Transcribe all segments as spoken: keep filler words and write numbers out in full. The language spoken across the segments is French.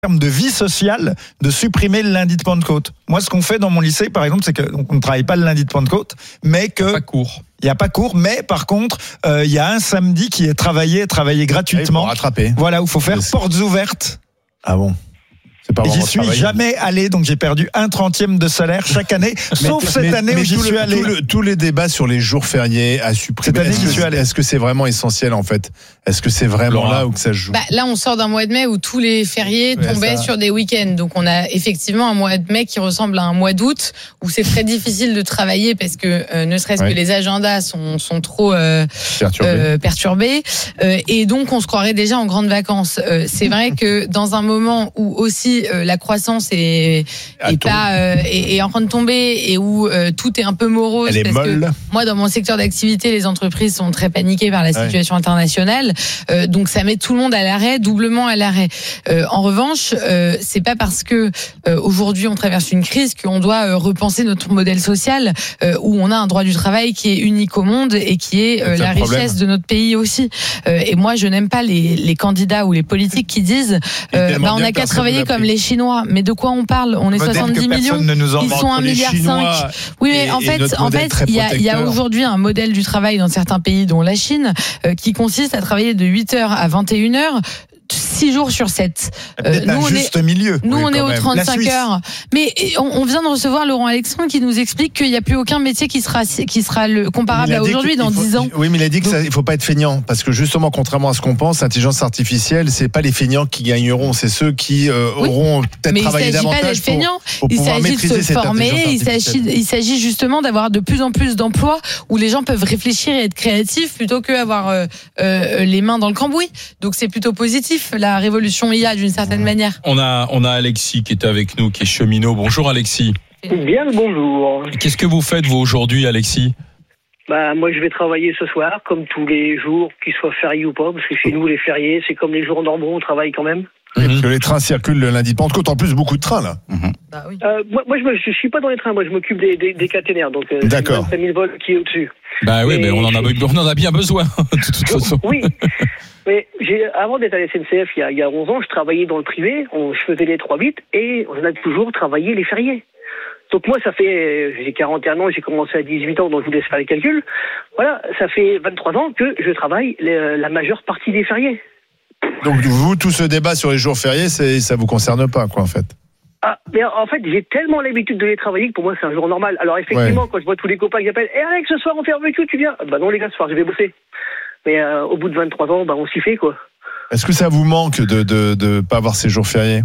termes de vie sociale de supprimer le lundi de Pentecôte. Moi, ce qu'on fait dans mon lycée, par exemple, c'est qu'on ne travaille pas le lundi de Pentecôte, mais que... Pas court. Il n'y a pas cours, mais par contre, euh, il y a un samedi qui est travaillé, travaillé gratuitement. Pour rattraper. Voilà, où il faut faire portes ouvertes. Ah bon? C'est pas J'y suis travail. jamais allé, donc j'ai perdu un trentième de salaire chaque année, sauf mais, cette mais, année mais où j'y tout suis le, allé. Tout le, tous les débats sur les jours fériés à supprimer. Cette année, est-ce, j'y que, suis allé. est-ce que c'est vraiment essentiel en fait? Est-ce que c'est vraiment Laura. là où que ça se joue? Bah, là, on sort d'un mois de mai où tous les fériés Ouais, tombaient ça. sur des week-ends. Donc, on a effectivement un mois de mai qui ressemble à un mois d'août où c'est très difficile de travailler parce que euh, ne serait-ce Ouais. que les agendas sont, sont trop euh, Perturbé. euh, perturbés. Euh, et donc, on se croirait déjà en grandes vacances. Euh, c'est vrai que dans un moment où aussi euh, la croissance est, Ah, est, tombe. pas, euh, est, est en train de tomber et où euh, tout est un peu morose. Elle est parce molle. que moi, dans mon secteur d'activité, les entreprises sont très paniquées par la Ouais. situation internationale. Euh, donc, ça met tout le monde à l'arrêt, doublement à l'arrêt. Euh, en revanche, euh, c'est pas parce que euh, aujourd'hui on traverse une crise qu'on doit euh, repenser notre modèle social euh, où on a un droit du travail qui est unique au monde et qui est euh, C'est la un problème. richesse de notre pays aussi. Euh, et moi, je n'aime pas les, les candidats ou les politiques qui disent euh, tellement bah, on bien n'a que qu'à personne travailler ne l'a comme pris. les Chinois. Mais de quoi on parle? On est Modèle soixante-dix que millions. personne ne nous en Ils vend. sont un Entre les milliard Chinois cinq. Oui, mais et- en et fait, notre en modèle fait, très il y a, il y a protecteur. aujourd'hui un modèle du travail dans certains pays, dont la Chine, euh, qui consiste à travailler de huit heures à vingt et une heures, six jours sur sept. Peut-être un nous, on est, juste milieu. nous, Oui, on est quand aux même. La trente-cinq Suisse. heures. Mais on, on vient de recevoir Laurent Alexandre qui nous explique qu'il n'y a plus aucun métier qui sera, qui sera le, comparable Il a à dit aujourd'hui qu'il dans faut- dix ans. Oui, mais il a dit qu'il ne faut pas être feignant. Parce que justement, contrairement à ce qu'on pense, l'intelligence artificielle, c'est pas les feignants qui gagneront, c'est ceux qui euh, Oui. auront peut-être Mais il ne travaillé s'agit pas davantage d'être pour, feignant. pour Il pouvoir s'agit de maîtriser se cette former. intelligence Il artificielle. s'agit, il s'agit justement d'avoir de plus en plus d'emplois où les gens peuvent réfléchir et être créatifs plutôt qu'avoir euh, euh, les mains dans le cambouis. Donc c'est plutôt positif, la révolution I A d'une certaine manière. On a, on a Alexis qui est avec nous, qui est cheminot. Bonjour Alexis. Bien le bonjour. Qu'est-ce que vous faites vous aujourd'hui, Alexis? Bah moi je vais travailler ce soir comme tous les jours, qu'ils soient fériés ou pas, parce que chez nous les fériés c'est comme les jours normaux, on travaille quand même. Parce que les trains circulent le lundi de Pentecôte, en plus beaucoup de trains là. Bah oui. Euh, moi, moi je, me, je suis pas dans les trains, moi je m'occupe des, des, des caténaires, donc euh, D'accord. c'est le vol qui est au-dessus. Bah oui, mais Mais- on en a, on en a bien besoin, de toute façon. Oui, mais j'ai, avant d'être à la S N C F il y, a, il y a onze ans, je travaillais dans le privé, on, je faisais les trois huit et on a toujours travaillé les fériés. Donc moi, ça fait, j'ai quarante et un ans, j'ai commencé à dix-huit ans, donc je vous laisse faire les calculs. Voilà, ça fait vingt-trois ans que je travaille les, la majeure partie des fériés. Donc vous, tout ce débat sur les jours fériés, c'est, ça vous concerne pas quoi en fait. Ah, mais en fait, j'ai tellement l'habitude de les travailler que pour moi, c'est un jour normal. Alors effectivement, Ouais. quand je vois tous les copains qui appellent « Eh Alex, ce soir, on fait un barbecue, tu viens ?» Bah non les gars, ce soir, je vais bosser. Mais euh, au bout de vingt-trois ans, bah on s'y fait quoi. Est-ce que ça vous manque de de, de pas avoir ces jours fériés?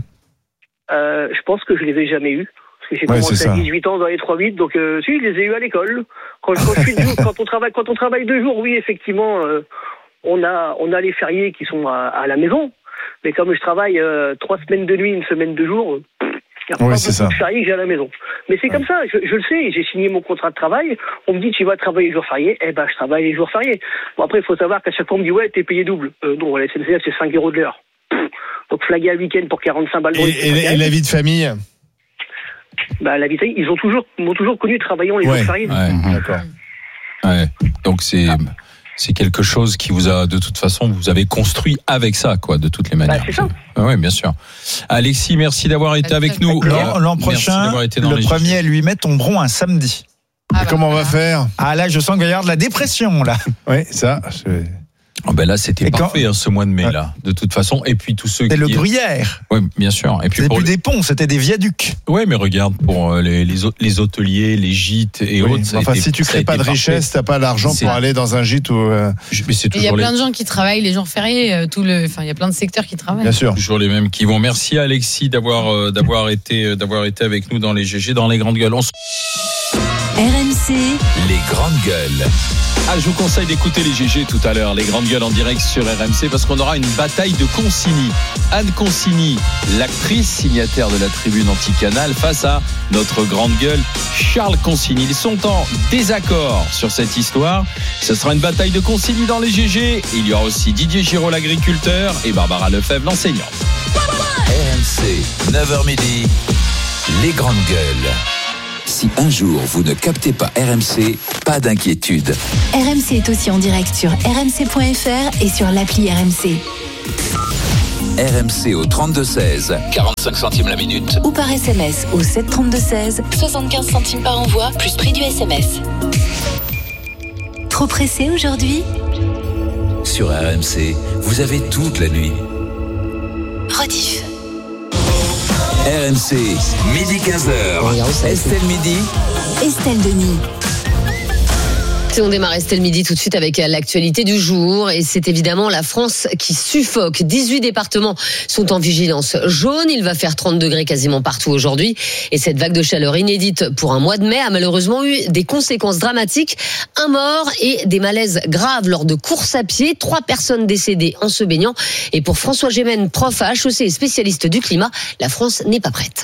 Euh, je pense que je les ai jamais eus. Parce que j'ai Ouais, commencé c'est ça. à dix-huit ans dans les trois huit, donc euh, si, je les ai eus à l'école. Quand, quand, je suis de jour, quand, on travaille, quand on travaille deux jours, oui, effectivement, euh, on, a, on a les fériés qui sont à, à la maison. Mais comme je travaille euh, trois semaines de nuit, une semaine de jour, il n'y a Oui, pas c'est beaucoup ça. de fériés que j'ai à la maison. Mais c'est comme ça, je, je le sais, j'ai signé mon contrat de travail. On me dit, tu vas travailler les jours fériés. Eh ben, je travaille les jours fériés. Bon, après, il faut savoir qu'à chaque fois, on me dit, ouais, t'es payé double. Euh, non, la S N C F, c'est cinq euros de l'heure. Donc, flaguer un week-end pour quarante-cinq balles. Et, et- et la vie de famille? Bah, la vie, ils ont toujours, m'ont toujours connu travaillant les Ouais. jours fériés. Ouais, D'accord. ouais. Donc c'est, c'est quelque chose qui vous a, de toute façon, vous avez construit avec ça, quoi, de toutes les manières. Bah, c'est ça. Oui, bien sûr. Alexis, merci d'avoir été avec nous. L'an, l'an Merci prochain, d'avoir été dans le les premier et le huit mai tomberont un samedi. Ah, Et bah, comment on va voilà. faire? Ah là, je sens qu'il va y avoir de la dépression là. Oui, ça. je- Oh ben là, c'était Et quand- parfait, hein, ce mois de mai, là, de toute façon. Et puis tous ceux C'était qui. le gruyère. Oui, bien sûr. Et puis C'était pour plus les... des ponts, c'était des viaducs. Ouais, mais regarde, pour euh, les, les, hô- les hôteliers, les gîtes et Oui, autres. ça a enfin, été- si tu ça a crées été pas de parfait. richesse, t'as pas l'argent C'est- pour aller dans un gîte ou. euh, Je- Mais c'est Et il y a toujours les, plein de gens qui travaillent les jours fériés, euh, tout le, enfin, il y a plein de secteurs qui travaillent. Bien sûr. toujours les mêmes qui vont. Merci Alexis d'avoir euh, d'avoir été euh, d'avoir été avec nous dans les G G, dans les grandes gueules. On se- R M C, Les grandes gueules. Ah, je vous conseille d'écouter les G G tout à l'heure, les grandes gueules en direct sur R M C, parce qu'on aura une bataille de Consigny. Anne Consigny, l'actrice signataire de la tribune anti-canal, face à notre grande gueule Charles Consigny. Ils sont en désaccord sur cette histoire. Ce sera une bataille de Consigny dans les G G. Il y aura aussi Didier Giraud, l'agriculteur, et Barbara Lefebvre, l'enseignante. R M C, neuf heures midi. Les grandes gueules. Si un jour vous ne captez pas R M C, pas d'inquiétude. R M C est aussi en direct sur r m c point f r et sur l'appli R M C. R M C au trente-deux seize, quarante-cinq centimes la minute. Ou par S M S au sept trente-deux seize, soixante-quinze centimes par envoi, plus prix du S M S. Trop pressé aujourd'hui ? Sur R M C, vous avez toute la nuit. Rediff. R M C, midi quinze heures. Estelle Midi. Estelle Denis. On démarre Estelle Midi tout de suite avec l'actualité du jour et c'est évidemment la France qui suffoque. dix-huit départements sont en vigilance jaune. Il va faire trente degrés quasiment partout aujourd'hui et cette vague de chaleur inédite pour un mois de mai a malheureusement eu des conséquences dramatiques. Un mort et des malaises graves lors de courses à pied. Trois personnes décédées en se baignant. Et pour François Gémen, prof à H E C et spécialiste du climat, la France n'est pas prête.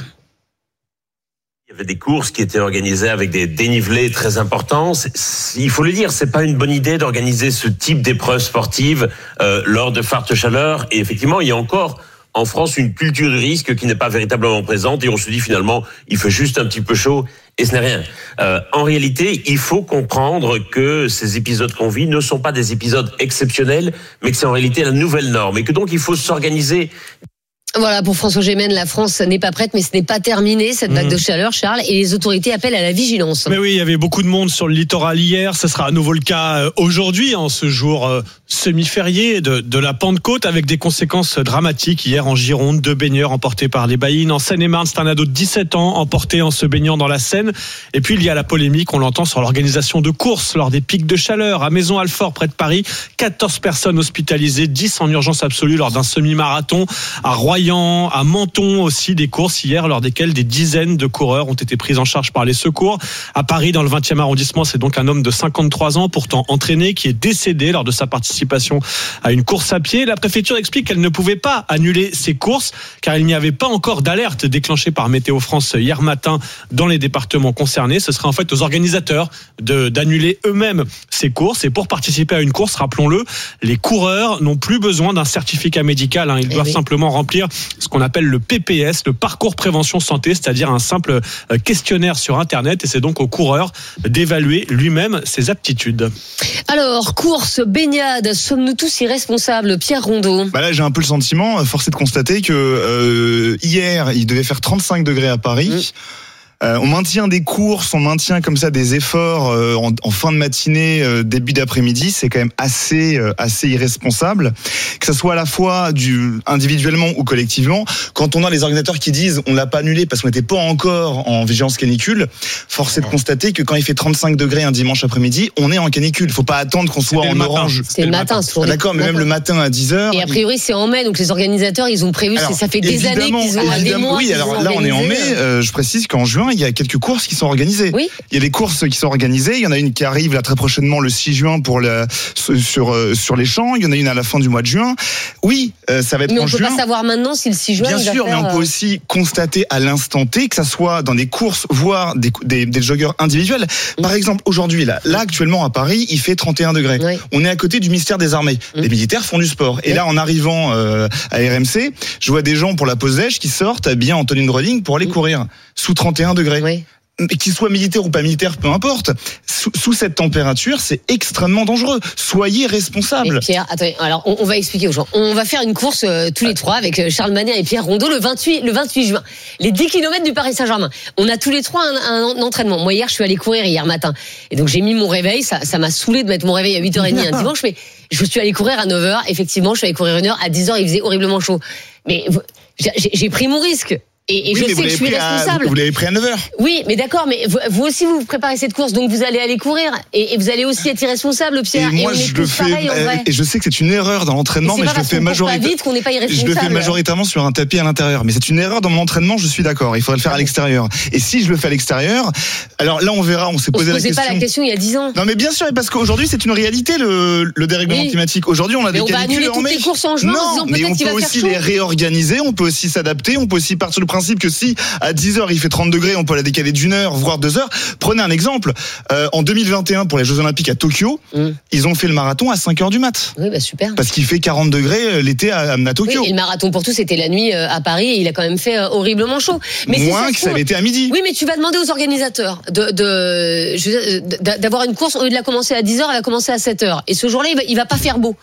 Il y avait des courses qui étaient organisées avec des dénivelés très importants. C'est, il faut le dire, c'est pas une bonne idée d'organiser ce type d'épreuve sportive euh, lors de fortes chaleurs. Et effectivement, il y a encore en France une culture du risque qui n'est pas véritablement présente. Et on se dit finalement, il fait juste un petit peu chaud et ce n'est rien. Euh, en réalité, il faut comprendre que ces épisodes qu'on vit ne sont pas des épisodes exceptionnels, mais que c'est en réalité la nouvelle norme. Et que donc, il faut s'organiser. Voilà, pour François Gémen, la France n'est pas prête, mais ce n'est pas terminé, cette vague mmh. de chaleur, Charles, et les autorités appellent à la vigilance. Mais oui, il y avait beaucoup de monde sur le littoral hier, ce sera à nouveau le cas aujourd'hui, en ce jour euh, semi-férié de, de la Pentecôte, avec des conséquences dramatiques. Hier, en Gironde, deux baigneurs emportés par les baïnes. En Seine-et-Marne, c'est un ado de dix-sept ans emporté en se baignant dans la Seine. Et puis, il y a la polémique, on l'entend, sur l'organisation de courses lors des pics de chaleur. À Maison-Alfort, près de Paris, quatorze personnes hospitalisées, dix en urgence absolue lors d'un semi-marathon. À Royan, à Menton aussi, des courses hier lors desquelles des dizaines de coureurs ont été pris en charge par les secours. À Paris, dans le vingtième arrondissement, c'est donc un homme de cinquante-trois ans, pourtant entraîné, qui est décédé lors de sa participation à une course à pied. La préfecture explique qu'elle ne pouvait pas annuler ces courses car il n'y avait pas encore d'alerte déclenchée par Météo France hier matin dans les départements concernés. Ce serait en fait aux organisateurs de, d'annuler eux-mêmes ces courses. Et pour participer à une course, rappelons-le, les coureurs n'ont plus besoin d'un certificat médical. Hein. Ils doivent oui. simplement remplir ce qu'on appelle le P P S, le parcours prévention santé, c'est-à-dire un simple questionnaire sur Internet, et c'est donc au coureur d'évaluer lui-même ses aptitudes. Alors, course, baignade, sommes-nous tous irresponsables? Pierre Rondeau. Bah là, j'ai un peu le sentiment, force est de constater que euh, hier, il devait faire trente-cinq degrés à Paris. Mmh. Euh, on maintient des courses, on maintient comme ça des efforts euh, en, en fin de matinée, euh, début d'après-midi. C'est quand même assez, euh, assez irresponsable, que ce soit à la fois du, individuellement ou collectivement. Quand on a les organisateurs qui disent on l'a pas annulé parce qu'on n'était pas encore en vigilance canicule, force est de constater que quand il fait trente-cinq degrés un dimanche après-midi, on est en canicule. Faut pas attendre qu'on soit en orange. C'est le matin, c'est ah, d'accord, mais matin. Même le matin à dix heures. Et a priori, c'est en mai, donc les organisateurs, ils ont prévu. Alors, ça fait des années qu'ils ont des mois. Oui, alors là, on est en mai. Euh, je précise qu'en juin, il y a quelques courses qui sont organisées. Oui. Il y a des courses qui sont organisées. Il y en a une qui arrive là très prochainement le six juin pour le, sur, sur les champs. Il y en a une à la fin du mois de juin. Oui, euh, ça va être mais en juin. Mais on peut pas savoir maintenant si le six juin. Bien il va sûr, faire, mais on peut aussi constater à l'instant T, que ça soit dans des courses, voire des, des, des joggeurs individuels. Par mmh. exemple, aujourd'hui, là, là, actuellement à Paris, il fait trente et un degrés. Oui. On est à côté du ministère des Armées. Mmh. Les militaires font du sport. Et oui. là, en arrivant euh, à R M C, je vois des gens pour la pause déj qui sortent habillés en tenue de running pour aller mmh. courir sous trente et un degrés. Oui. Qu'ils soient militaires ou pas militaires, peu importe. Sous, sous cette température, c'est extrêmement dangereux. Soyez responsables. Et Pierre, attendez, alors on, on va expliquer aux gens. On va faire une course euh, tous les trois avec Charles Manet et Pierre Rondeau le vingt-huit, le vingt-huit juin. Les dix kilomètres du Paris Saint-Germain. On a tous les trois un, un, un entraînement. Moi hier, je suis allé courir hier matin. Et donc j'ai mis mon réveil. Ça, ça m'a saoulé de mettre mon réveil à huit heures trente un dimanche, mais je suis allé courir à neuf heures. Effectivement, je suis allé courir une heure. À dix heures, il faisait horriblement chaud. Mais j'ai, j'ai pris mon risque. Et, et oui, je sais que je suis responsable. À, vous l'avez pris à neuf heures. Oui, mais d'accord, mais vous, vous aussi vous préparez cette course, donc vous allez aller courir et, et vous allez aussi être irresponsable, Pierre. Et, et moi, on est je le fais. Pareil, euh, et je sais que c'est une erreur dans l'entraînement, mais, mais je le fais majoritairement. Je le fais majoritairement sur un tapis à l'intérieur. Mais c'est une erreur dans mon entraînement. Je suis d'accord. Il faudrait le faire à l'extérieur. Et si je le fais à l'extérieur, alors là, on verra. On s'est posé on la question. On se posait pas la question il y a dix ans. Non, mais bien sûr, parce qu'aujourd'hui, c'est une réalité le, le dérèglement oui. climatique. Aujourd'hui, on a mais des on canicules en mai. Non, mais on peut aussi les réorganiser. On peut aussi s'adapter. On peut aussi partir du principe que si à dix heures il fait trente degrés, on peut la décaler d'une heure voire deux heures. Prenez un exemple, euh, en deux mille vingt et un pour les Jeux Olympiques à Tokyo, mmh. ils ont fait le marathon à cinq heures du mat. Oui, bah super. Parce qu'il fait quarante degrés l'été à, à Tokyo. Oui, et le marathon pour tous c'était la nuit à Paris et il a quand même fait horriblement chaud. Mais moins que ça l'était à midi. Oui, mais tu vas demander aux organisateurs de, de, je, d'avoir une course, au lieu de la commencer à dix heures, elle va commencer à sept heures. Et ce jour-là, il va, il va pas faire beau.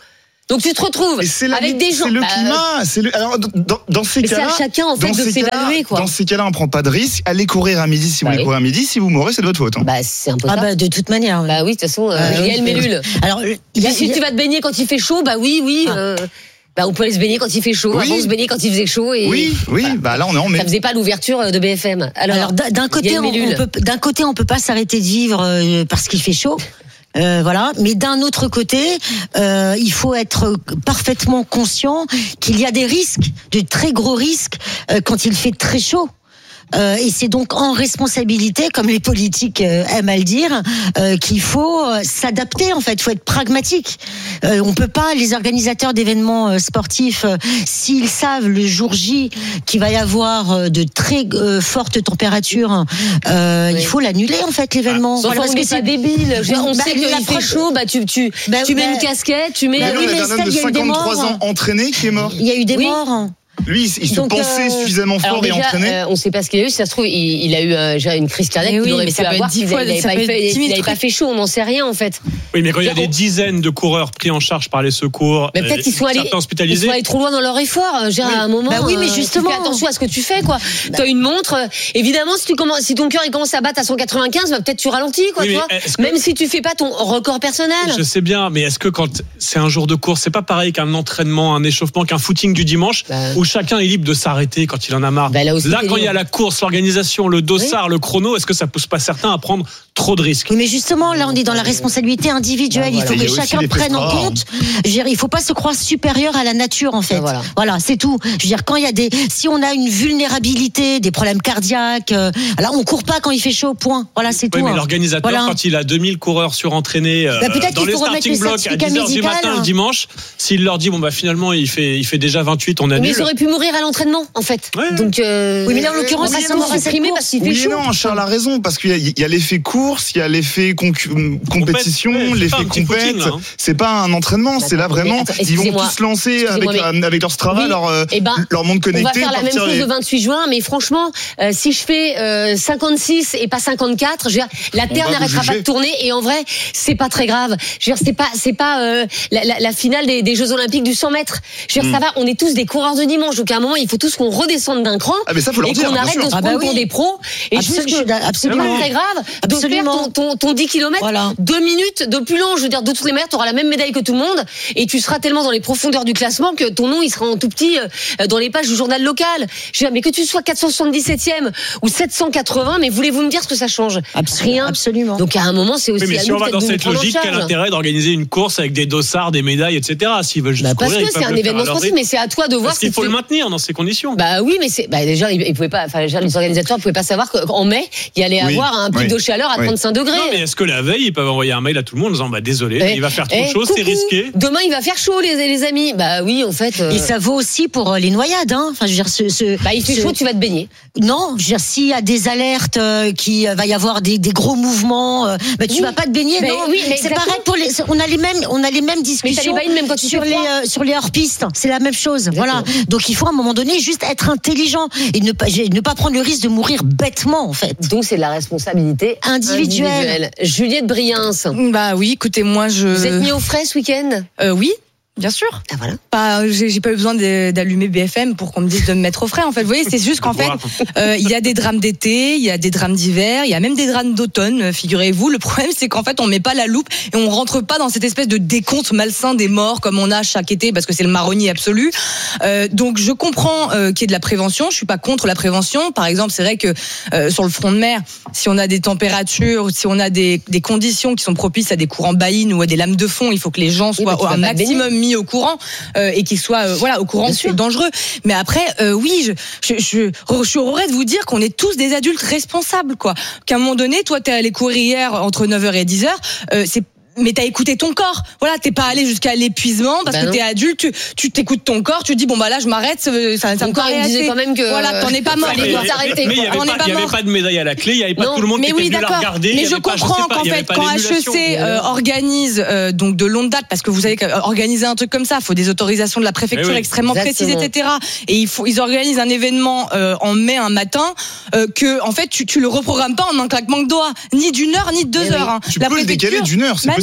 Donc tu te retrouves la, avec des gens. C'est le bah, climat. C'est le, alors, dans, dans ces cas-là. C'est à chacun, en fait, de s'évaluer, quoi. Dans ces cas-là, on prend pas de risque. Allez courir à midi si bah vous voulez oui. courir à midi. Si vous mourrez, c'est de votre faute. Hein. Bah, c'est un peu ah ça. bah, de toute manière. Bah oui, de toute façon, euh, euh, Yael Mellul. Alors, il y a, si il y a... tu vas te baigner quand il fait chaud, bah oui, oui. Ah. Euh, bah, on peut aller se baigner quand il fait chaud. Oui. Avant, on se baignait quand il faisait chaud. Et, oui, oui. Voilà. Bah là, on est en mai. Ça faisait pas l'ouverture de B F M. Alors, Alors d'un côté, on, on peut, d'un côté, on peut pas s'arrêter de vivre euh, parce qu'il fait chaud. Euh, voilà, mais d'un autre côté, euh, il faut être parfaitement conscient qu'il y a des risques, de très gros risques, euh, quand il fait très chaud. Euh, et c'est donc en responsabilité, comme les politiques euh, aiment à le dire, euh, qu'il faut euh, s'adapter. En fait, il faut être pragmatique. Euh, on peut pas, les organisateurs d'événements euh, sportifs, euh, s'ils savent le jour J qu'il va y avoir euh, de très euh, fortes températures, euh, oui. il faut l'annuler en fait l'événement. Ah, voilà, parce que c'est débile. On bah, sait qu'il fait pro... chaud, bah tu tu bah, tu mets bah, une casquette, tu mets. Bah, oui, mais Estelle, il y a eu des morts. ans entraîné qui est mort. Il y a eu des oui. morts. Lui, il se Donc, pensait euh... suffisamment fort Alors déjà, et entraîné. Euh, on ne sait pas ce qu'il a eu. Si ça se trouve, il, il a eu euh, une crise cardiaque. Oui, il aurait mais pu ça avoir. Il n'avait pas, fait, pas fait chaud. On n'en sait rien en fait. Oui, mais quand il y a des dizaines de coureurs pris en charge par les secours, mais peut-être qu'ils sont allés, ils sont allés trop loin dans leur effort. J'ai oui. à un moment. Bah oui, mais justement, tu fais attention à ce que tu fais, quoi. Bah. Tu as une montre. Évidemment, si tu commences, si ton cœur il commence à battre à cent quatre-vingt-quinze, bah, peut-être tu ralentis, quoi. Oui, tu vois que... Même si tu fais pas ton record personnel. Je sais bien, mais est-ce que quand c'est un jour de course, c'est pas pareil qu'un entraînement, un échauffement, qu'un footing du dimanche, bah. où chacun est libre de s'arrêter quand il en a marre. Bah là, là quand il y a la course, l'organisation, le dossard, oui. le chrono, est-ce que ça pousse pas certains à prendre trop de risques? Oui, mais justement, là, on est dans la responsabilité individuelle. Bah, voilà. Il faut que chacun prenne en compte. Je veux dire, il faut pas se croire supérieur à la nature, en fait. Bah, voilà. voilà, c'est tout. Je veux dire, quand il y a des, si on a une vulnérabilité, des problèmes cardiaques, euh, alors on court pas quand il fait chaud, point. Voilà, c'est oui, tout. Mais hein. l'organisateur, voilà. quand il a deux mille coureurs surentraînés euh, bah, dans les starting blocks à dix heures du matin le dimanche, s'il leur dit, bon, bah, finalement, il fait, il fait déjà vingt-huit, on annule. Mais ils auraient pu mourir à l'entraînement, en fait. Ouais. Donc, euh, oui, mais là, en l'occurrence, ils sont supprimés parce qu'il fait oui, chaud. Non, Charles a raison, parce qu'il y a, il y a l'effet course, il y a l'effet concu- compétition, ouais, l'effet compète. Hein. C'est pas un entraînement, bah, c'est là vraiment, attends, ils vont tous se lancer avec, mais... avec leur Strava, oui, leur, euh, eh ben, leur monde connecté. On va faire la même chose les... le vingt-huit juin, mais franchement, euh, si je fais euh, cinquante-six et pas cinquante-quatre, je veux dire, la Terre n'arrêtera pas de tourner, et en vrai, c'est pas très grave. Je veux dire, c'est pas, c'est pas euh, la, la, la finale des, des Jeux Olympiques du cent mètres. Je veux dire, mm. ça va, on est tous des coureurs de dimanche, donc à un moment, il faut tous qu'on redescende d'un cran. Ah, mais ça, faut leur et dire, qu'on arrête de se prendre ah bah pour oui. des pros. Et absolument, juste que absolument. c'est pas très grave de faire ton, ton, ton dix kilomètres, voilà. deux minutes de plus long. Je veux dire, de toutes les manières, tu auras la même médaille que tout le monde et tu seras tellement dans les profondeurs du classement que ton nom, il sera en tout petit dans les pages du journal local. Je veux dire, mais que tu sois quatre cent soixante-dix-septième ou sept cent quatre-vingts, mais voulez-vous me dire ce que ça change? Absolument. Rien. Absolument. Donc à un moment, c'est aussi. Oui, mais à si nous on va dans cette logique, quel intérêt d'organiser une course avec des dossards, des médailles, et cetera. S'ils veulent juste bah parce courir, que c'est un événement sportif, mais c'est à toi de voir. Parce qu'il faut le maintenir dans ces conditions. Bah oui, mais c'est bah déjà ils pouvaient pas. Enfin, les organisateurs ne pouvaient pas savoir qu'en mai il y allait oui, avoir un pic oui, de chaleur à oui. trente-cinq degrés. Non, mais est-ce que la veille ils peuvent envoyer un mail à tout le monde en disant bah désolé, eh, il va faire trop eh, chaud, coucou, c'est risqué. Demain il va faire chaud les les amis. Bah oui, en fait. Euh... Et ça vaut aussi pour les noyades, hein. Enfin, je veux dire, ce, ce bah il fait ce... chaud, tu vas te baigner. Non, je veux dire, s'il y a des alertes, euh, qu'il va y avoir des, des gros mouvements, euh, bah tu oui. vas pas te baigner. Mais non, oui, mais c'est exactement. Pareil pour les. On a les mêmes, on a les mêmes discussions. Mais même quand tu sur les euh, sur les hors-pistes, c'est la même chose. Exactement. Voilà. Donc il faut à un moment donné juste être intelligent et ne pas ne pas prendre le risque de mourir bêtement en fait. Donc c'est de la responsabilité individuelle. individuelle. Juliette Briens. Bah oui, écoutez, moi je. Vous êtes mis au frais ce week-end? euh, Oui. Bien sûr. Ah voilà. Pas, j'ai, j'ai pas eu besoin de, d'allumer B F M pour qu'on me dise de me mettre au frais. En fait, vous voyez, c'est juste qu'en fait, euh, il y a des drames d'été, il y a des drames d'hiver, il y a même des drames d'automne. Figurez-vous. Le problème, c'est qu'en fait, on met pas la loupe et on rentre pas dans cette espèce de décompte malsain des morts comme on a chaque été parce que c'est le marronnier absolu. Euh, donc, je comprends euh, qu'il y ait de la prévention. Je suis pas contre la prévention. Par exemple, c'est vrai que euh, sur le front de mer, si on a des températures, si on a des, des conditions qui sont propices à des courants baïnes ou à des lames de fond, il faut que les gens soient oui, un maximum mis au courant euh, et qu'ils soient euh, voilà au courant que c'est dangereux. Mais après euh, oui je je je, je suis heureux de vous dire qu'on est tous des adultes responsables quoi. Qu'à un moment donné toi t'es allé courir hier entre neuf heures et dix heures, euh, c'est mais t'as écouté ton corps. Voilà, t'es pas allé jusqu'à l'épuisement parce bah que non. T'es adulte, tu, tu t'écoutes ton corps, tu te dis bon bah là je m'arrête, ça, ça, ça me paraît assez. Disait quand même que voilà, t'en es pas mort. Mais il y avait pas de médaille à la clé, il y avait pas non, tout le monde qui oui, était venu la regarder. Mais je comprends qu'en fait quand H E C euh, organise euh, donc de longue date, parce que vous savez qu'organiser un truc comme ça, il faut des autorisations de la préfecture oui, extrêmement exactement. précises, et cetera. Et il faut, ils organisent un événement euh, en mai un matin euh, que en fait tu, tu le reprogrammes pas en un claquement de doigts, ni d'une heure ni de deux mais heures. Oui. Hein. Tu la peux le décaler d'une heure, c'est possible.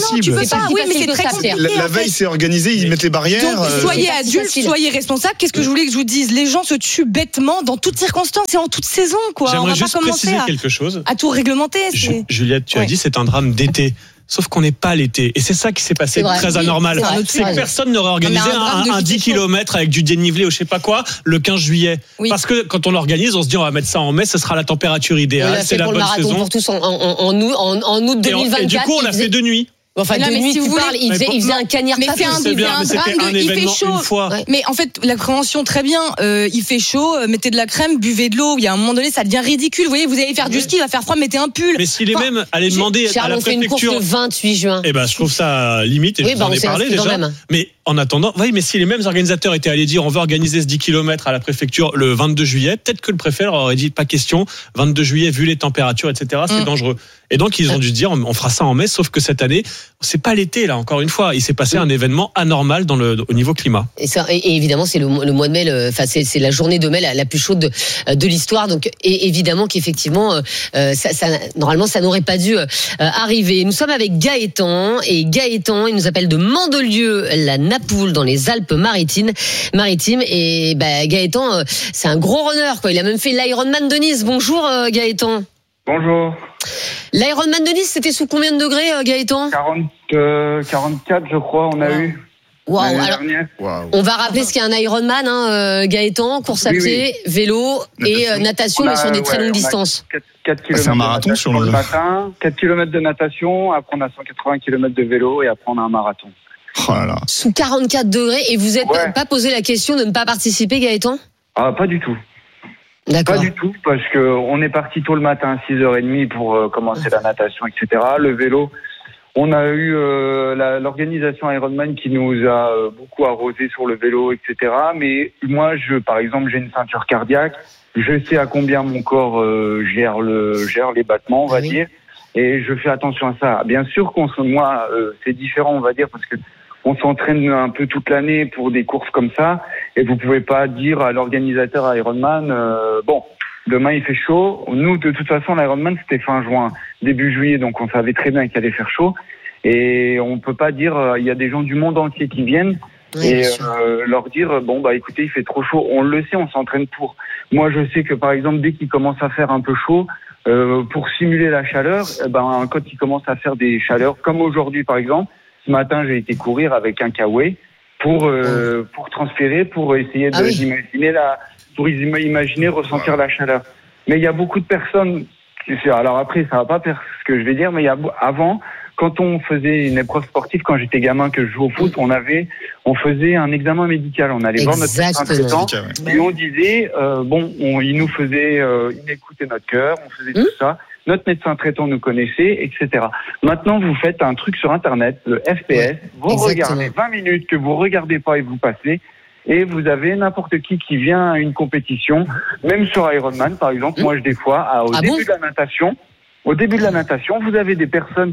possible. tu peux C'est pas. pas si Oui, mais facile c'est que très ça, compliqué. Pierre. La, la en fait. veille, c'est organisé, ils mettent les barrières. Donc, euh, soyez c'est pas si adultes, facile. soyez responsables. Qu'est-ce que je voulais que je vous dise? Les gens se tuent bêtement dans toutes circonstances et en toute saison, quoi. On J'aimerais va juste pas commencer préciser à, quelque chose. à tout réglementer. Ju- C'est... Juliette, tu as Ouais. dit c'est un drame d'été. Sauf qu'on n'est pas l'été. Et c'est ça qui s'est passé C'est de vrai. très Oui, anormal. c'est vrai. C'est que personne n'aurait organisé Non, mais un drame un, de un dix vie chaud. kilomètres avec du dénivelé ou je sais pas quoi le quinze juillet. Oui. Parce que quand on l'organise, on se dit on va mettre ça en mai, ce sera la température On idéale, l'a c'est fait la pour le bonne marathon saison. pour tous en, en, en, août- en, en août Et, on- deux mille vingt-quatre. et du coup, on il a faisait- fait de nuit. Enfin, Mais non, de mais nuit, si tu vous voulez- parles, il Mais faisait, pour- il faisait un cagnard Mais pas c'est un, possible. C'est c'est bien, un mais drame c'était un de, il fait événement chaud. une fois. Ouais. Mais en fait, la prévention, très bien. Euh, il fait chaud, euh, mettez de la crème, buvez de l'eau. Il y a un moment donné, ça devient ridicule. Vous voyez, vous allez faire du ski, il va faire froid, mettez un pull. Mais si les Enfin, mêmes allaient demander à Charles, la on fait une course préfecture. le vingt-huit juin. Eh ben, je trouve ça limite et Oui, je vous bah, en on ai s'est parlé inscrit déjà. quand même. Mais en attendant, oui, mais si les mêmes organisateurs étaient allés dire on veut organiser ce dix kilomètres à la préfecture le vingt-deux juillet, peut-être que le préfet leur aurait dit pas question, vingt-deux juillet, vu les températures, et cetera, c'est Mm. dangereux. Et donc, ils ont dû dire on on fera ça en mai, sauf que cette année, c'est pas l'été, là, encore une fois. Il s'est passé un événement anormal dans le, au niveau climat. Et, ça, et, et évidemment, c'est le, mois- le mois de mai, le- enfin, c'est, c'est la journée de mai la, la plus chaude de, de l'histoire. Donc, et évidemment qu'effectivement, euh, ça, ça, normalement, ça n'aurait pas dû euh, arriver. Nous sommes avec Gaëtan, et Gaëtan, il nous appelle de Mandelieu, la Napoule, dans les Alpes-Maritimes. Maritimes. Et bah, Gaëtan, euh, c'est un gros runner, quoi. Il a même fait l'Ironman de Nice. Bonjour, euh, Gaëtan. Bonjour. L'Ironman de Nice, c'était sous combien de degrés, euh, Gaëtan? quarante, euh, quarante-quatre, je crois, on a Wow. eu. Waouh. l'année Alors, dernière. on va rappeler ce qu'est un Ironman, hein, euh, Gaëtan, course à Oui, pied, vélo et euh, natation, On mais a, sur des très ouais, longues on a distances. quatre, quatre kilomètres c'est un de marathon natation sur le- le matin, quatre kilomètres de natation, après on a cent quatre-vingts kilomètres de vélo et après on a un marathon. Oh là là. Sous quarante-quatre degrés, et vous n'êtes Ouais. pas posé la question de ne pas participer, Gaëtan? Ah, pas du tout. D'accord. Pas du tout, parce que on est parti tôt le matin à six heures trente pour euh, commencer la natation, et cetera. Le vélo, on a eu euh, la- l'organisation Ironman qui nous a euh, beaucoup arrosé sur le vélo, et cetera. Mais moi, je, par exemple, j'ai une ceinture cardiaque. Je sais à combien mon corps euh, gère le gère les battements, on va Oui. dire, et je fais attention à ça. Bien sûr qu'on se- moi, euh, c'est différent, on va dire, parce que on s'entraîne un peu toute l'année pour des courses comme ça, et vous pouvez pas dire à l'organisateur Ironman, euh, bon, demain il fait chaud. Nous, de toute façon, l'Ironman c'était fin juin, début juillet, donc on savait très bien qu'il allait faire chaud, et on peut pas dire, euh, il y a des gens du monde entier qui viennent. Oui, et bien sûr. euh, leur dire bon bah écoutez, il fait trop chaud. On le sait, on s'entraîne pour. Moi je sais que par exemple dès qu'il commence à faire un peu chaud, euh, pour simuler la chaleur, eh ben quand il commence à faire des chaleurs comme aujourd'hui par exemple, ce matin j'ai été courir avec un kawaii pour euh, pour transpirer, pour essayer de Ah oui. d'imaginer la pour im- imaginer ressentir la chaleur. Mais il y a beaucoup de personnes qui- alors après ça va pas faire ce que je vais dire, mais il y a avant, quand on faisait une épreuve sportive, quand j'étais gamin, que je jouais au foot, on avait, on faisait un examen médical. On allait voir notre médecin Exactement. traitant et on disait, euh, bon, on, il nous faisait, euh, il écoutait notre cœur, on faisait tout ça. Notre médecin traitant nous connaissait, et cetera. Maintenant, vous faites un truc sur Internet, le F P S. Vous exactement. regardez vingt minutes que vous regardez pas et vous passez. Et vous avez n'importe qui qui vient à une compétition, même sur Ironman, par exemple. Moi, je des fois, à- au Ah début bon de la natation, au début de la natation, vous avez des personnes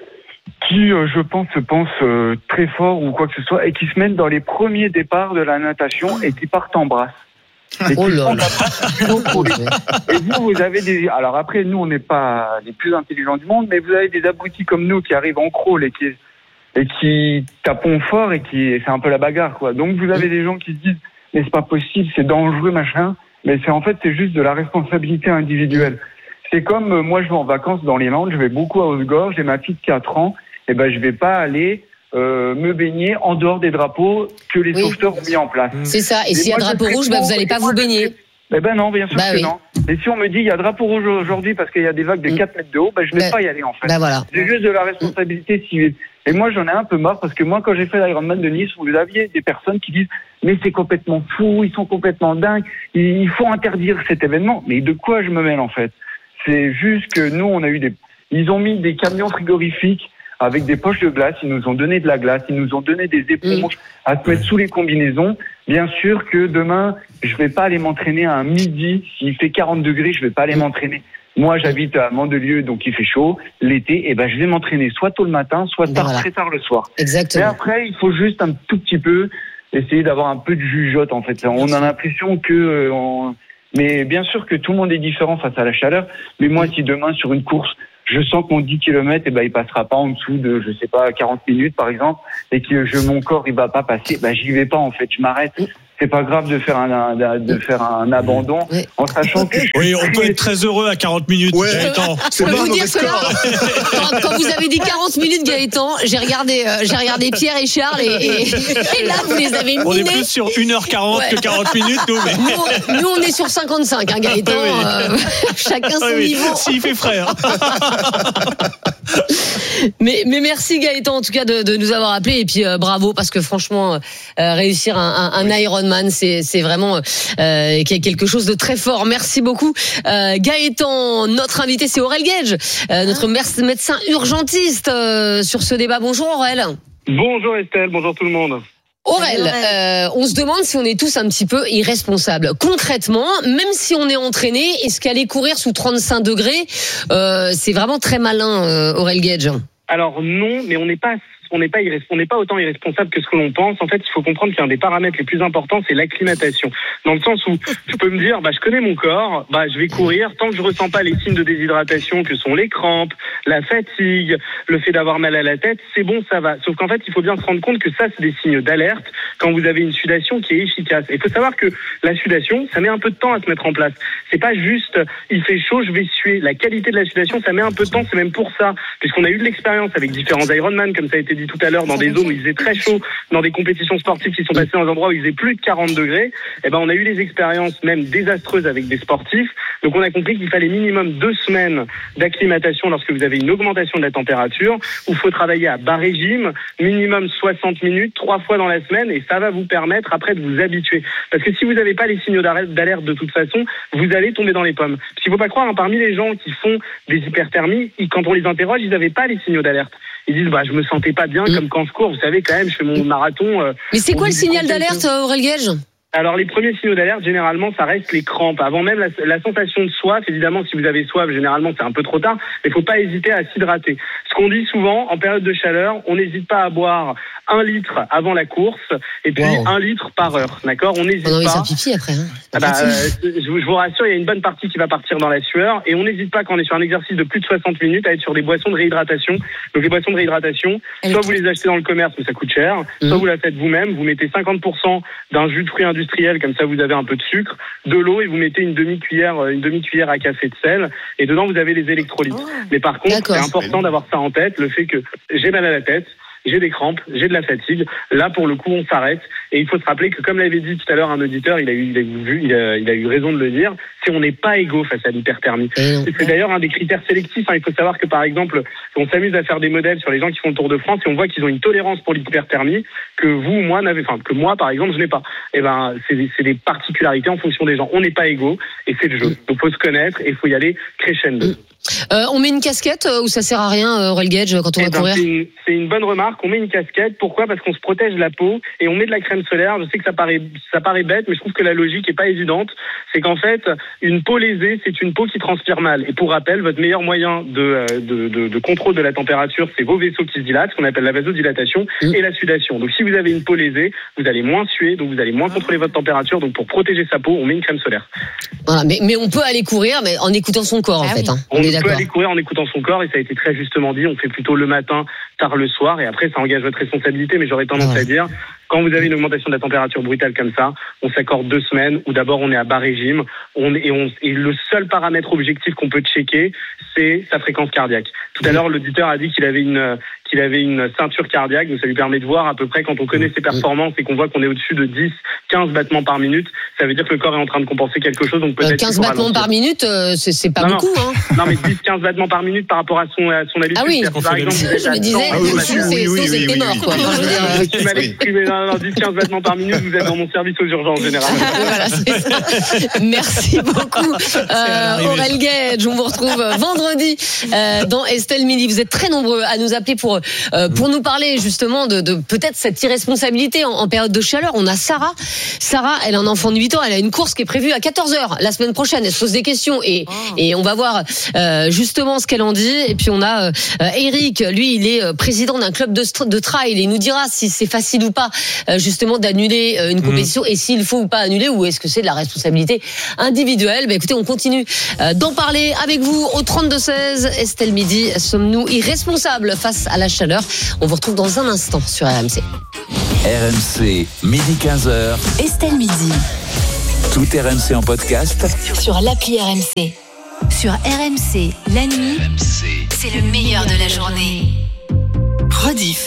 qui, euh, je pense, se pensent euh, très forts ou quoi que ce soit, et qui se mettent dans les premiers départs de la natation et qui partent en brasse. Et, Oh qui là font là. la brasse plutôt pour les- et vous, vous avez des. Alors après, nous, on n'est pas les plus intelligents du monde, mais vous avez des abrutis comme nous qui arrivent en crawl et qui et qui tapons fort et qui c'est un peu la bagarre, quoi. Donc vous avez des gens qui se disent mais c'est pas possible, c'est dangereux, machin. Mais c'est en fait c'est juste de la responsabilité individuelle. C'est comme euh, moi je vais en vacances dans les Landes, je vais beaucoup à Haute-Gorge, j'ai ma fille de quatre ans, et ben je vais pas aller euh, me baigner en dehors des drapeaux que les Oui. sauveteurs ont mis en place. C'est ça. Et s'il y a moi, je drapeau serais rouge, bah, pour- vous n'allez pas et moi, vous je baigner. serais- Eh ben non, bien sûr Bah que oui. non. Et si on me dit il y a drapeau rouge aujourd'hui parce qu'il y a des vagues de Mm. quatre mètres de haut, ben je vais Bah, pas y aller en fait. Bah voilà. C'est juste de la responsabilité civile. Et moi, j'en ai un peu marre parce que moi, quand j'ai fait l'Ironman de Nice, vous aviez des personnes qui disent mais c'est complètement fou, ils sont complètement dingues, il faut interdire cet événement. Mais de quoi je me mêle en fait? C'est juste que nous, on a eu des, ils ont mis des camions frigorifiques avec des poches de glace, ils nous ont donné de la glace, ils nous ont donné des éponges à se mettre sous les combinaisons. Bien sûr que demain, je vais pas aller m'entraîner à un midi, s'il fait quarante degrés, je vais pas aller m'entraîner. Moi, j'habite à Mandelieu, donc il fait chaud. L'été, eh ben, je vais m'entraîner soit tôt le matin, soit tard, Voilà. très tard le soir. Mais Exactement. après, il faut juste un tout petit peu essayer d'avoir un peu de jugeote, en fait. On a l'impression que euh, on- Mais bien sûr que tout le monde est différent face à la chaleur. Mais moi, si demain, sur une course, je sens que mon dix kilomètres, eh ben, il passera pas en dessous de, je sais pas, quarante minutes, par exemple, et que je, mon corps, il va pas passer, ben, j'y vais pas, en fait, je m'arrête. C'est pas grave de faire un, un de faire un abandon en sachant que. Oui, on peut être très heureux à quarante minutes. Ouais. Je peux vous dire que là, quand, quand vous avez dit quarante minutes, Gaëtan, j'ai regardé, euh, j'ai regardé Pierre et Charles et, et, et là vous les avez minés. On est plus sur une heure quarante ouais. que quarante minutes, nous. Mais... Nous, nous, on est sur cinquante-cinq, hein, Gaëtan. Oui, oui. Euh, chacun son oui, niveau. S'il fait frais. Hein. mais, mais merci Gaëtan en tout cas de, de nous avoir appelé et puis euh, bravo parce que franchement euh, réussir un, un, un Ironman c'est, c'est vraiment euh, quelque chose de très fort. Merci beaucoup euh, Gaëtan. Notre invité c'est Aurel Gage, euh, notre médecin urgentiste euh, sur ce débat. Bonjour Aurel. Bonjour Estelle, bonjour tout le monde. Aurel, euh, on se demande si on est tous un petit peu irresponsables. Concrètement, même si on est entraîné, est-ce qu'aller courir sous trente-cinq degrés, euh, c'est vraiment très malin, euh, Aurel Gage? Alors non, mais on n'est pas on n'est pas irres- on n'est pas autant irresponsable que ce que l'on pense. En fait, il faut comprendre qu'un des paramètres les plus importants, c'est l'acclimatation. Dans le sens où je peux me dire, bah je connais mon corps, bah je vais courir tant que je ressens pas les signes de déshydratation que sont les crampes, la fatigue, le fait d'avoir mal à la tête, c'est bon, ça va. Sauf qu'en fait, il faut bien se rendre compte que ça, c'est des signes d'alerte quand vous avez une sudation qui est efficace. Il faut savoir que la sudation, ça met un peu de temps à se mettre en place. C'est pas juste, il fait chaud, je vais suer. La qualité de la sudation, ça met un peu de temps. C'est même pour ça, puisqu'on a eu de l'expérience avec différents Ironman, comme ça a été dit tout à l'heure, dans des zones où il faisait très chaud, dans des compétitions sportives qui sont passées dans des endroits où il faisait plus de quarante degrés. Eh ben, on a eu des expériences même désastreuses avec des sportifs. Donc, on a compris qu'il fallait minimum deux semaines d'acclimatation lorsque vous avez une augmentation de la température, où il faut travailler à bas régime, minimum soixante minutes, trois fois dans la semaine, et ça va vous permettre après de vous habituer. Parce que si vous n'avez pas les signaux d'alerte de toute façon, vous allez tomber dans les pommes. Parce qu'il ne faut pas croire, hein, parmi les gens qui font des hyperthermies, quand on les interroge, ils n'avaient pas les signaux d'alerte. Ils disent, bah, je me sentais pas bien, mmh. comme quand je cours, vous savez, quand même, je fais mon marathon. Euh, Mais c'est quoi le signal d'alerte, Aurel Gage ? Alors, les premiers signaux d'alerte, généralement, ça reste les crampes. Avant même la, la sensation de soif, évidemment, si vous avez soif, généralement, c'est un peu trop tard, mais il faut pas hésiter à s'hydrater. Ce qu'on dit souvent, en période de chaleur, on n'hésite pas à boire un litre avant la course, et puis wow. un litre par heure, d'accord? On n'hésite pas. On a pipi après, hein. Ah bah, euh, je, je vous rassure, il y a une bonne partie qui va partir dans la sueur, et on n'hésite pas, quand on est sur un exercice de plus de soixante minutes, à être sur des boissons de réhydratation. Donc, les boissons de réhydratation, Elle soit vous les achetez dans le commerce, mais ça coûte cher, mmh. soit vous la faites vous-même, vous mettez cinquante pour cent d'un jus de fruits industriel, comme ça vous avez un peu de sucre, de l'eau, et vous mettez une demi-cuillère, une demi-cuillère à café de sel, et dedans vous avez les électrolytes. Oh. Mais par contre, D'accord. c'est important d'avoir ça en tête, le fait que j'ai mal à la tête, j'ai des crampes, j'ai de la fatigue. Là, pour le coup, on s'arrête. Et il faut se rappeler que, comme l'avait dit tout à l'heure un auditeur, il a eu, il a eu, il a, il a eu raison de le dire, c'est on n'est pas égaux face à l'hyperthermie. C'est, c'est d'ailleurs un des critères sélectifs. Hein. Il faut savoir que, par exemple, on s'amuse à faire des modèles sur les gens qui font le Tour de France et on voit qu'ils ont une tolérance pour l'hyperthermie que vous, moi, n'avez, enfin, que moi, par exemple, je n'ai pas. Et ben, c'est, c'est des particularités en fonction des gens. On n'est pas égaux et c'est le jeu. Donc, faut se connaître et il faut y aller crescendo. Euh, on met une casquette ou ça sert à rien, Aurel Gage, quand on eh va ben, courir? C'est une, c'est une bonne remarque. On met une casquette. Pourquoi? Parce qu'on se protège la peau et on met de la crème solaire. Je sais que ça paraît, ça paraît bête, mais je trouve que la logique est pas évidente. C'est qu'en fait, une peau lésée, c'est une peau qui transpire mal. Et pour rappel, votre meilleur moyen de, de, de, de contrôle de la température, c'est vos vaisseaux qui se dilatent, ce qu'on appelle la vasodilatation, mmh. et la sudation. Donc, si vous avez une peau lésée, vous allez moins suer, donc vous allez moins contrôler votre température. Donc, pour protéger sa peau, on met une crème solaire. Voilà, mais, mais on peut aller courir, mais en écoutant son corps, en ah, fait. Hein. On, on est peut d'accord. aller courir en écoutant son corps, et ça a été très justement dit, on fait plutôt le matin, tard le soir, et après ça engage votre responsabilité, mais j'aurais tendance ouais. à dire, quand vous avez une augmentation de la température brutale comme ça, on s'accorde deux semaines où d'abord on est à bas régime, on, et, on, et le seul paramètre objectif qu'on peut checker, c'est sa fréquence cardiaque. Tout à l'heure, l'auditeur a dit qu'il avait une qu'il avait une ceinture cardiaque, donc ça lui permet de voir à peu près quand on connaît ses performances et qu'on voit qu'on est au-dessus de dix, quinze battements par minute, ça veut dire que le corps est en train de compenser quelque chose, donc peut-être euh, quinze battements par minute, euh, c'est, c'est pas non, beaucoup, non. hein. Non, mais dix, quinze battements par minute par rapport à son, à son habitude. Ah oui, par exemple, je me disais, ah oui, oui, c'est, oui, oui, c'est, oui, mort, quoi. Enfin, je veux dire, tu m'as exprimé, non, non, dix, quinze battements par minute, vous êtes dans mon service aux urgences, généralement. Voilà, c'est ça. Merci beaucoup, euh, Aurel Gage. On vous retrouve vendredi, euh, dans Estelle Midi. Vous êtes très nombreux à nous appeler pour euh, pour nous parler justement de, de peut-être cette irresponsabilité en, en période de chaleur. On a Sarah. Sarah, elle a un enfant de huit ans, elle a une course qui est prévue à quatorze heures la semaine prochaine. Elle se pose des questions et, oh. et on va voir euh, justement ce qu'elle en dit. Et puis on a euh, Eric, lui, il est président d'un club de, de trail et il nous dira si c'est facile ou pas euh, justement d'annuler euh, une compétition mmh. et s'il faut ou pas annuler, ou est-ce que c'est de la responsabilité individuelle. Bah, écoutez, on continue euh, d'en parler avec vous au trente-deux seize. Estelle Midi, sommes-nous irresponsables face à la chaleur? On vous retrouve dans un instant sur R M C. R M C, midi quinze heures. Estelle Midi. Tout R M C en podcast. Sur l'appli R M C. Sur R M C, la nuit, R M C. C'est le meilleur de la journée. Rediff.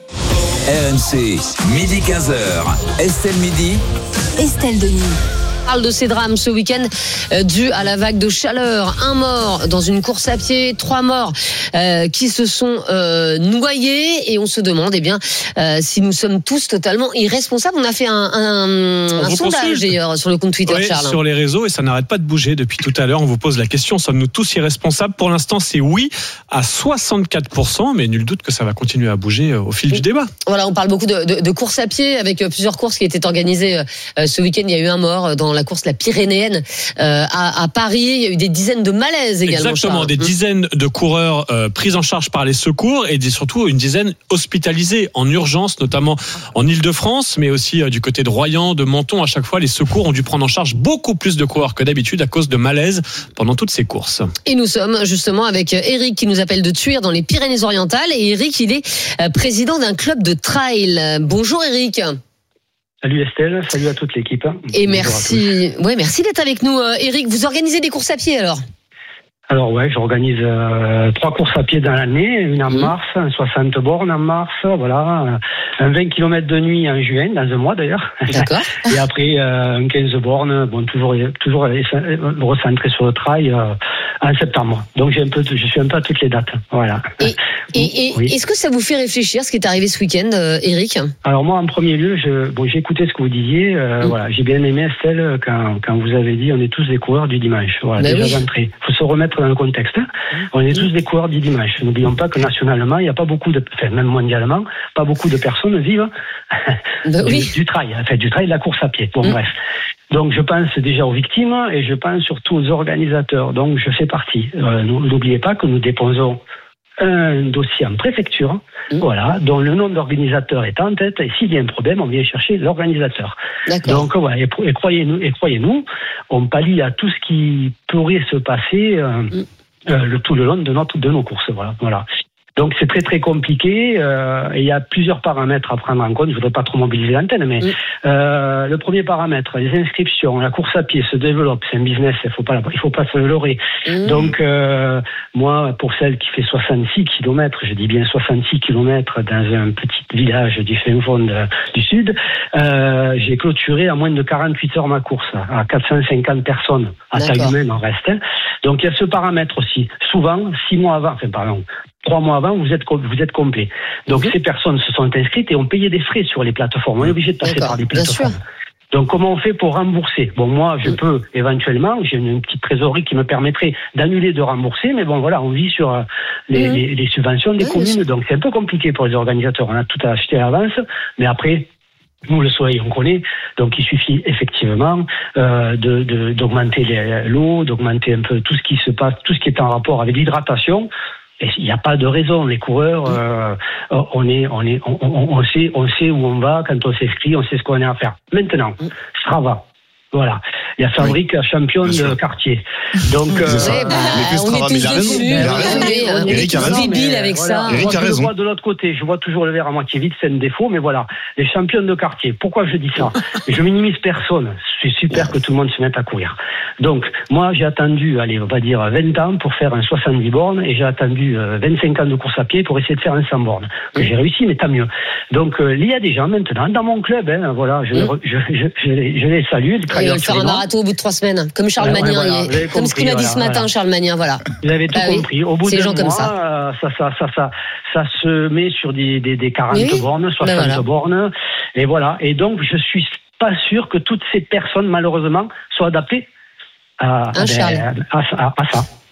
R M C, midi quinze heures. Estelle Midi. Estelle Denis. Parle de ces drames ce week-end euh, dû à la vague de chaleur. Un mort dans une course à pied, trois morts euh, qui se sont euh, noyés, et on se demande eh bien euh, si nous sommes tous totalement irresponsables. On a fait un, un, un sondage d'ailleurs sur le compte Twitter, oui, Charles. Sur les réseaux, et ça n'arrête pas de bouger depuis tout à l'heure. On vous pose la question, sommes-nous tous irresponsables? Pour l'instant, c'est oui à soixante-quatre pour cent, mais nul doute que ça va continuer à bouger au fil oui. du débat. Voilà, on parle beaucoup de, de, de courses à pied avec plusieurs courses qui étaient organisées euh, ce week-end. Il y a eu un mort dans la course la Pyrénéenne euh, à, à Paris. Il y a eu des dizaines de malaises également. Exactement, Charles. Des dizaines de coureurs euh, pris en charge par les secours et des, surtout une dizaine hospitalisés en urgence, notamment en Île-de-France, mais aussi euh, du côté de Royan, de Menton. À chaque fois, les secours ont dû prendre en charge beaucoup plus de coureurs que d'habitude à cause de malaises pendant toutes ces courses. Et nous sommes justement avec Eric qui nous appelle de Thuir dans les Pyrénées-Orientales. Et Eric, il est euh, président d'un club de trail. Bonjour Eric. Salut Estelle, salut à toute l'équipe. Et merci, ouais, merci d'être avec nous, euh, Eric. Vous organisez des courses à pied alors? Alors ouais, j'organise euh, trois courses à pied dans l'année, une en mmh. mars, un soixante bornes en mars, voilà, un vingt kilomètres de nuit en juin, dans un mois d'ailleurs. D'accord. Et après euh, un quinze bornes, bon toujours toujours recentré sur le trail euh, en septembre. Donc j'ai un peu, je suis un peu à toutes les dates, voilà. Et, et, et oui. Est-ce que ça vous fait réfléchir ce qui est arrivé ce week-end, euh, Eric? Alors moi, en premier lieu, je, bon, j'ai écouté ce que vous disiez. Euh, mmh. Voilà, j'ai bien aimé Estelle quand quand vous avez dit on est tous des coureurs du dimanche. Voilà, ben déjà oui. d'entrée. Faut se remettre dans le contexte. On est tous des coureurs du dimanche. N'oublions pas que nationalement, il n'y a pas beaucoup de, enfin même mondialement, pas beaucoup de personnes vivent ben du, oui. du trail, enfin du trail de la course à pied. Bon mmh. bref. Donc je pense déjà aux victimes et je pense surtout aux organisateurs. Donc je fais partie. Euh, n'oubliez pas que nous déposons un dossier en préfecture, mmh. voilà, dont le nom d'organisateur est en tête, et s'il y a un problème, on vient chercher l'organisateur. D'accord. Donc voilà, et, et croyez-nous, et croyez-nous, on pallie à tout ce qui pourrait se passer euh, mmh. euh, le, tout le long de notre de nos courses, voilà, voilà. Donc c'est très très compliqué euh, et il y a plusieurs paramètres à prendre en compte. Je voudrais pas trop mobiliser l'antenne, mais mmh. euh, le premier paramètre, les inscriptions, la course à pied se développe, c'est un business, il faut pas il faut pas se le leurrer. Mmh. Donc euh, moi, pour celle qui fait soixante-six kilomètres, je dis bien soixante-six kilomètres dans un petit village du fin fond de, du sud, euh, j'ai clôturé à moins de quarante-huit heures ma course à quatre cent cinquante personnes à taille humaine en reste. Donc il y a ce paramètre aussi. Souvent six mois avant, enfin pardon. Trois mois avant, vous êtes vous êtes complet. Donc mmh. ces personnes se sont inscrites et ont payé des frais sur les plateformes. On est obligé de passer D'accord, par des plateformes. Donc comment on fait pour rembourser? Bon, moi, je mmh. peux éventuellement, j'ai une, une petite trésorerie qui me permettrait d'annuler, de rembourser, mais bon, voilà, on vit sur euh, les, mmh. les, les subventions des mmh. communes, donc c'est un peu compliqué pour les organisateurs. On a tout à acheter à l'avance, mais après. Nous, le soleil, on connaît, donc il suffit effectivement euh, de, de, d'augmenter les, l'eau, d'augmenter un peu tout ce qui se passe, tout ce qui est en rapport avec l'hydratation. Et il n'y a pas de raison. Les coureurs, euh, on est, on est, on, on, on sait, on sait où on va quand on s'inscrit, on sait ce qu'on a à faire. Maintenant, Strava. Voilà. Il y a Fabrique, oui. champion de quartier. Donc, euh, ouais, bah, on est tous dessus. Il a raison. Eric a raison. Débile avec ça. Eric a raison. Je le vois de l'autre côté. Je vois toujours le verre à moitié vide. C'est un défaut, mais voilà. Les champions de quartier. Pourquoi je dis ça? Je minimise personne. C'est super que tout le monde se mette à courir. Donc, moi, j'ai attendu, allez, on va dire vingt ans pour faire un soixante-dix bornes et j'ai attendu vingt-cinq ans de course à pied pour essayer de faire un cent bornes. Que j'ai réussi, mais tant mieux. Donc, euh, il y a des gens maintenant dans mon club, hein, voilà, je, mmh. je, je, je, les, je les salue. Ils veulent faire un marathon au bout de trois semaines, comme Charles ouais, Magnin, ouais, voilà, comme ce qu'il a dit ce matin, voilà. Charles Magnin, voilà. Vous avez tout bah compris. Oui. Au bout d'un mois, comme ça. Euh, ça, ça, ça, ça, ça se met sur des, des, des quarante oui. bornes, soixante ben voilà. bornes, et voilà. Et donc, je suis pas sûr que toutes ces personnes, malheureusement, soient adaptées à, à, à, à, à ça.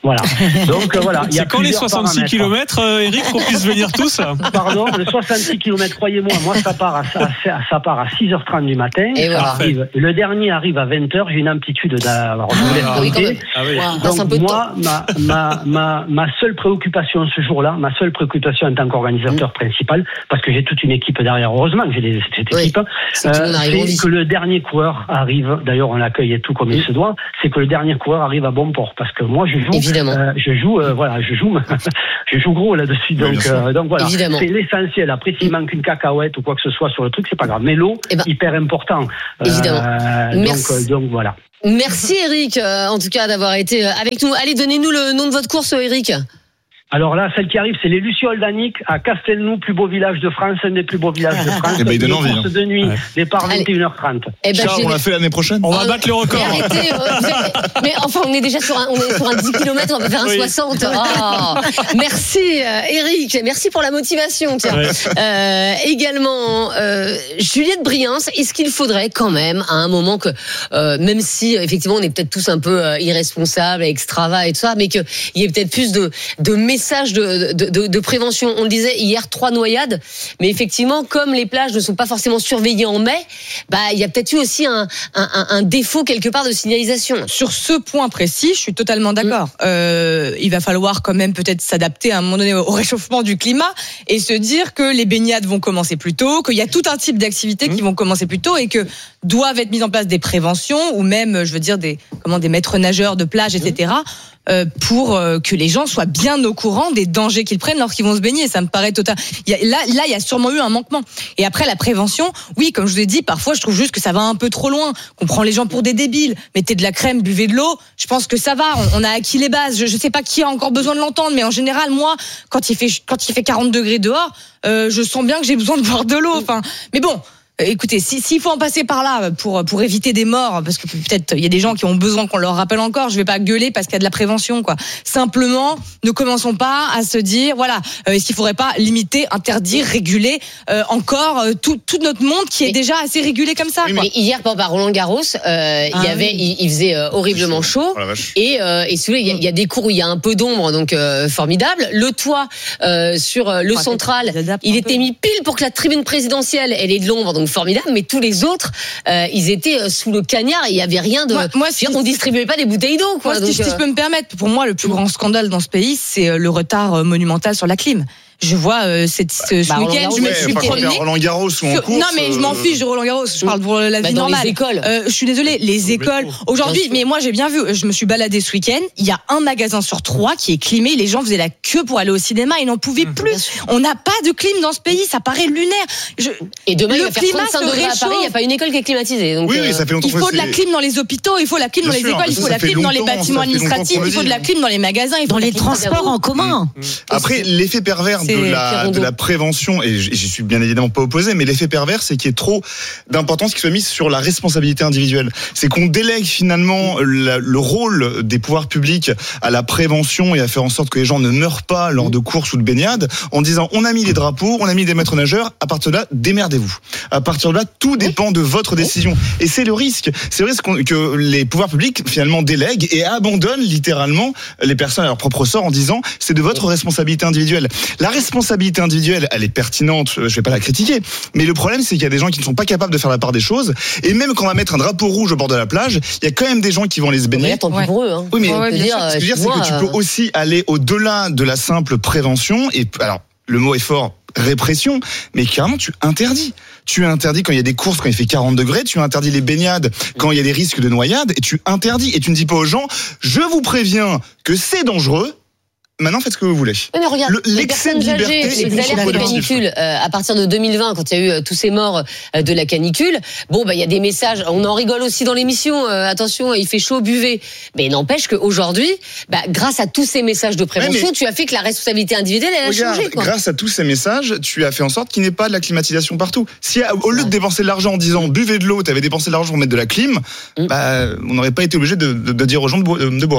Voilà. Donc, euh, voilà. Il y a C'est quand les soixante-six kilomètres, euh, Eric, qu'on puisse venir tous, là? Pardon, les soixante-six kilomètres, croyez-moi, moi, ça part à, à, ça part à six heures trente du matin. Et voilà. Arrive, le dernier arrive à vingt heures, j'ai une amplitude d'avoir ah, oui, quand même. Ah, oui. Donc, un peu moi, ma, ma, ma, ma seule préoccupation ce jour-là, ma seule préoccupation en tant qu'organisateur mmh. principal, parce que j'ai toute une équipe derrière, heureusement que j'ai des, cette oui. équipe, c'est, euh, c'est que le dernier coureur arrive, d'ailleurs, on l'accueille et tout comme mmh. il se doit, c'est que le dernier coureur arrive à bon port, parce que moi, je joue, euh, je joue Euh, voilà, je joue, je joue gros là-dessus. Donc, oui, euh, donc voilà, évidemment. C'est l'essentiel. Après, s'il manque une cacahuète ou quoi que ce soit sur le truc, c'est pas grave. Mais l'eau, eh ben, hyper important. Évidemment. Euh, Merci. Donc, euh, donc voilà. Merci Eric, euh, en tout cas d'avoir été avec nous. Allez, donnez-nous le nom de votre course, Eric. Alors là, celle qui arrive, c'est les Lucioles d'Annick à Castelnou, plus beau village de France, un des plus beaux villages de France. Et ben, il donne envie. Course de nuit, ouais. Départ vingt et une heures trente. Eh ben, Charles, on l'a fait l'année prochaine. On va battre le record. Mais, arrêtez, euh, avez... mais enfin, on est déjà sur un, on est sur un dix kilomètres, on va faire un oui. soixante. Oh. Merci euh, Eric, merci pour la motivation. Tiens. Ouais. Euh, également, euh, Juliette Briens, est-ce qu'il faudrait quand même, à un moment que, euh, même si effectivement on est peut-être tous un peu euh, irresponsables, extravas et tout ça, mais qu'il y ait peut-être plus de, de messages de, de De, de, de prévention. On le disait hier, trois noyades, mais effectivement, comme les plages ne sont pas forcément surveillées en mai, bah il y a peut-être eu aussi un, un, un défaut quelque part de signalisation. Sur ce point précis, je suis totalement d'accord. Mmh. Euh, il va falloir quand même peut-être s'adapter à un moment donné au réchauffement du climat et se dire que les baignades vont commencer plus tôt, qu'il y a tout un type d'activités mmh. qui vont commencer plus tôt et que doivent être mises en place des préventions ou même, je veux dire, des comment des maîtres nageurs de plage, et cetera. Euh, pour euh, que les gens soient bien au courant des dangers qu'ils prennent lorsqu'ils vont se baigner. Ça me paraît total. Il y a, là, là, il y a sûrement eu un manquement. Et après, la prévention, oui, comme je vous ai dit, parfois, je trouve juste que ça va un peu trop loin, qu'on prend les gens pour des débiles. Mettez de la crème, buvez de l'eau. Je pense que ça va. On, on a acquis les bases. Je, je sais pas qui a encore besoin de l'entendre, mais en général, moi, quand il fait quand il fait quarante degrés dehors, euh, je sens bien que j'ai besoin de boire de l'eau. Enfin, mais bon. Écoutez, si, s'il faut en passer par là pour pour éviter des morts, parce que peut-être il y a des gens qui ont besoin qu'on leur rappelle encore, je vais pas gueuler parce qu'il y a de la prévention, quoi. Simplement, ne commençons pas à se dire, voilà, euh, est-ce qu'il faudrait pas limiter, interdire, réguler euh, encore euh, tout tout notre monde qui est mais, déjà assez régulé comme ça. Oui, quoi. Mais hier, par Roland Garros, euh, ah, il y avait, oui. il, il faisait euh, horriblement chaud, oh, et euh, et celui, il y, a, il y a des cours où il y a un peu d'ombre, donc euh, formidable. Le toit euh, sur le ah, central, il était mis pile pour que la tribune présidentielle, elle ait de l'ombre, donc formidable, mais tous les autres, euh, ils étaient sous le cagnard et il y avait rien de. Moi, moi si, on distribuait pas des bouteilles d'eau, quoi. Moi, donc, si, euh... si je peux me permettre, pour moi, le plus grand scandale dans ce pays, c'est le retard monumental sur la clim. Je vois euh, cette, ce, bah, ce week-end, je me ouais, suis promenée. Roland Garros ou en course. Non, mais je m'en fiche de Roland Garros. Je parle pour la bah, vie dans normale. Les écoles. Euh, je suis désolée, les écoles. Aujourd'hui, mais moi j'ai bien vu. Je me suis baladée ce week-end. Il y a un magasin sur trois qui est climé. Les gens faisaient la queue pour aller au cinéma. Ils n'en pouvaient mmh, plus. On n'a pas de clim dans ce pays. Ça paraît lunaire. Je... Et demain, il va faire trente-cinq degrés à Paris. Il n'y a pas une école qui est climatisée. Donc oui, oui, ça fait longtemps. Il faut de la clim dans les hôpitaux. Il faut de la clim dans les écoles. Il faut de la clim dans les bâtiments administratifs. Il faut de la clim dans les magasins. Dans les transports en commun. Après, l'effet pervers de la prévention, et j'y suis bien évidemment pas opposé, mais l'effet pervers, c'est qu'il y ait trop d'importance qui soit mise sur la responsabilité individuelle. C'est qu'on délègue finalement la, le rôle des pouvoirs publics à la prévention et à faire en sorte que les gens ne meurent pas lors de courses ou de baignades, en disant on a mis les drapeaux, on a mis des maîtres nageurs, à partir de là, démerdez-vous. À partir de là, tout dépend de votre décision. Et c'est le risque. C'est le risque que les pouvoirs publics finalement délèguent et abandonnent littéralement les personnes à leur propre sort en disant c'est de votre responsabilité individuelle. La responsabilité individuelle, elle est pertinente, je vais pas la critiquer, mais le problème c'est qu'il y a des gens qui ne sont pas capables de faire la part des choses, et même quand on va mettre un drapeau rouge au bord de la plage, il y a quand même des gens qui vont aller se baigner. Mais tant pis pour eux, hein. Oui, mais ouais, ce que je veux dire, c'est que tu peux aussi aller au-delà de la simple prévention, et alors le mot est fort, répression, mais carrément tu interdis. Tu interdis quand il y a des courses, quand il fait quarante degrés, tu interdis les baignades quand il y a des risques de noyade, et tu interdis, et tu ne dis pas aux gens, je vous préviens que c'est dangereux, maintenant, faites ce que vous voulez. Oui, mais regarde, le, les personnes âgées, les alertes de canicule, euh, à partir de deux mille vingt, quand il y a eu euh, tous ces morts euh, de la canicule, bon, bah, il y a des messages, on en rigole aussi dans l'émission, euh, attention, il fait chaud, buvez. Mais n'empêche qu'aujourd'hui, bah, grâce à tous ces messages de prévention, ouais, tu as fait que la responsabilité individuelle, elle a regarde, changé, quoi. Grâce à tous ces messages, tu as fait en sorte qu'il n'y ait pas de la climatisation partout. Si, au lieu de dépenser de l'argent en disant, buvez de l'eau, tu avais dépensé de l'argent pour mettre de la clim, mmh. bah, on n'aurait pas été obligé de, de, de dire aux gens de, bo- de boire.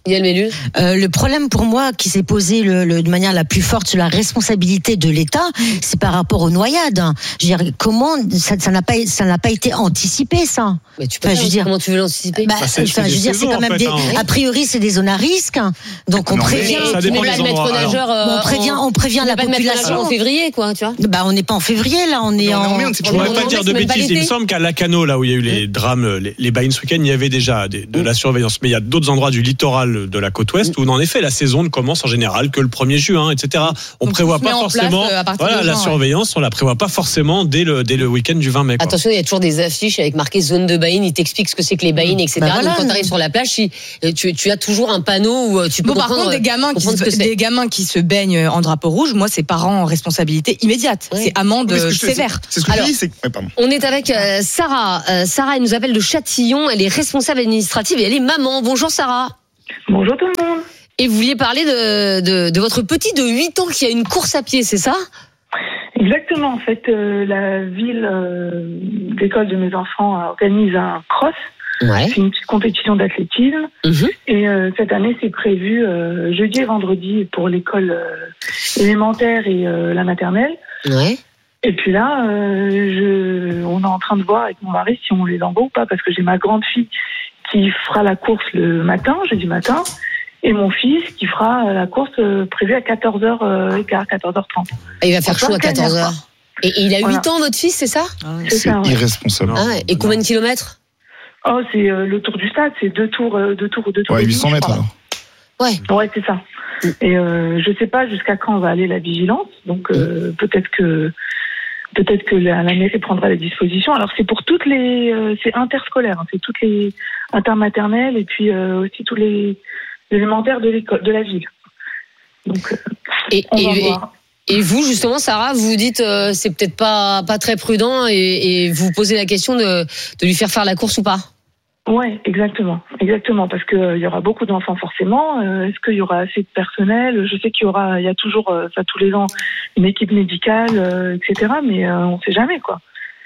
Euh, le problème pour moi qui s'est posé le, le, de manière la plus forte sur la responsabilité de l'État, c'est par rapport aux noyades. Je veux dire, comment ça, ça n'a pas, ça n'a pas été anticipé, ça. Mais tu peux enfin, pas, je veux dire, comment tu veux l'anticiper bah, bah, c'est, enfin, je veux dire, c'est quand même en fait, des, hein. A priori, c'est des zones à risque. Donc on non, prévient. Ça dépend des endroits. Nageur, euh, on prévient, on prévient la population. En février, quoi, tu vois. Bah, on n'est pas en février, là, on est en. Je ne pourrais pas dire de bêtises. Il me semble qu'à Lacanau, là où il y a eu les drames, les, les baïnes ce week-end, il y avait déjà des, de la surveillance. Mais il y a d'autres endroits du littoral de la côte ouest où, en effet, la saison ne commence en général que le premier juin, et cetera. On ne prévoit pas forcément. Voilà, la surveillance, on la prévoit pas forcément dès le dès le week-end du vingt mai. Attention, il y a toujours des affiches avec marqué zone de baïne. Ils t'expliquent ce que c'est que les baïnes, et cetera. Donc quand tu arrives sur la plage, tu tu as toujours un panneau où tu peux comprendre. Par contre, des gamins qui des gamins qui se baignent en drapeau rouge, moi, c'est parents en responsabilité immédiate. C'est amende sévère. C'est ce que je dis, c'est on est avec Sarah. Sarah, elle nous appelle de Châtillon. Elle est responsable administrative et elle est maman. Bonjour Sarah. Bonjour tout le monde. Et vous vouliez parler de, de, de votre petit de huit ans qui a une course à pied, c'est ça ? Exactement. En fait, euh, la ville euh, d'école de mes enfants organise un cross. Ouais. C'est une petite compétition d'athlétisme. Mmh. Et euh, cette année, c'est prévu euh, jeudi et vendredi pour l'école euh, élémentaire et euh, la maternelle. Ouais. Et puis là, euh, je, on est en train de voir avec mon mari si on les envoie ou pas, parce que j'ai ma grande fille qui fera la course le matin, jeudi matin, et mon fils qui fera la course prévue à quatorze heures quinze, quatorze heures trente. Et il va faire chaud à quatorze heures. Et, et il a voilà. huit ans, votre fils, c'est ça ? ah, C'est, c'est ça, ouais. irresponsable. Ah, et combien de kilomètres ? Oh, c'est euh, le tour du stade, c'est deux tours, euh, deux tours, deux tours. Ouais, huit cents mètres alors. Ouais. Ouais, c'est ça. Et euh, je sais pas jusqu'à quand va aller la vigilance, donc euh, peut-être que peut-être que la, la mairie prendra les dispositions. Alors c'est pour toutes les, euh, c'est interscolaire, hein, c'est toutes les intermaternelles et puis euh, aussi tous les élémentaires de l'école, de la ville. Donc, euh, et, on va et, voir. Et vous, justement, Sarah, vous vous dites euh, c'est peut-être pas pas très prudent et, et vous posez la question de, de lui faire faire la course ou pas ? Ouais, exactement, exactement, parce que il euh, y aura beaucoup d'enfants forcément. Euh, est-ce qu'il y aura assez de personnel ? Je sais qu'il y aura, il y a toujours euh, ça tous les ans une équipe médicale, euh, et cetera. Mais euh, on sait jamais quoi.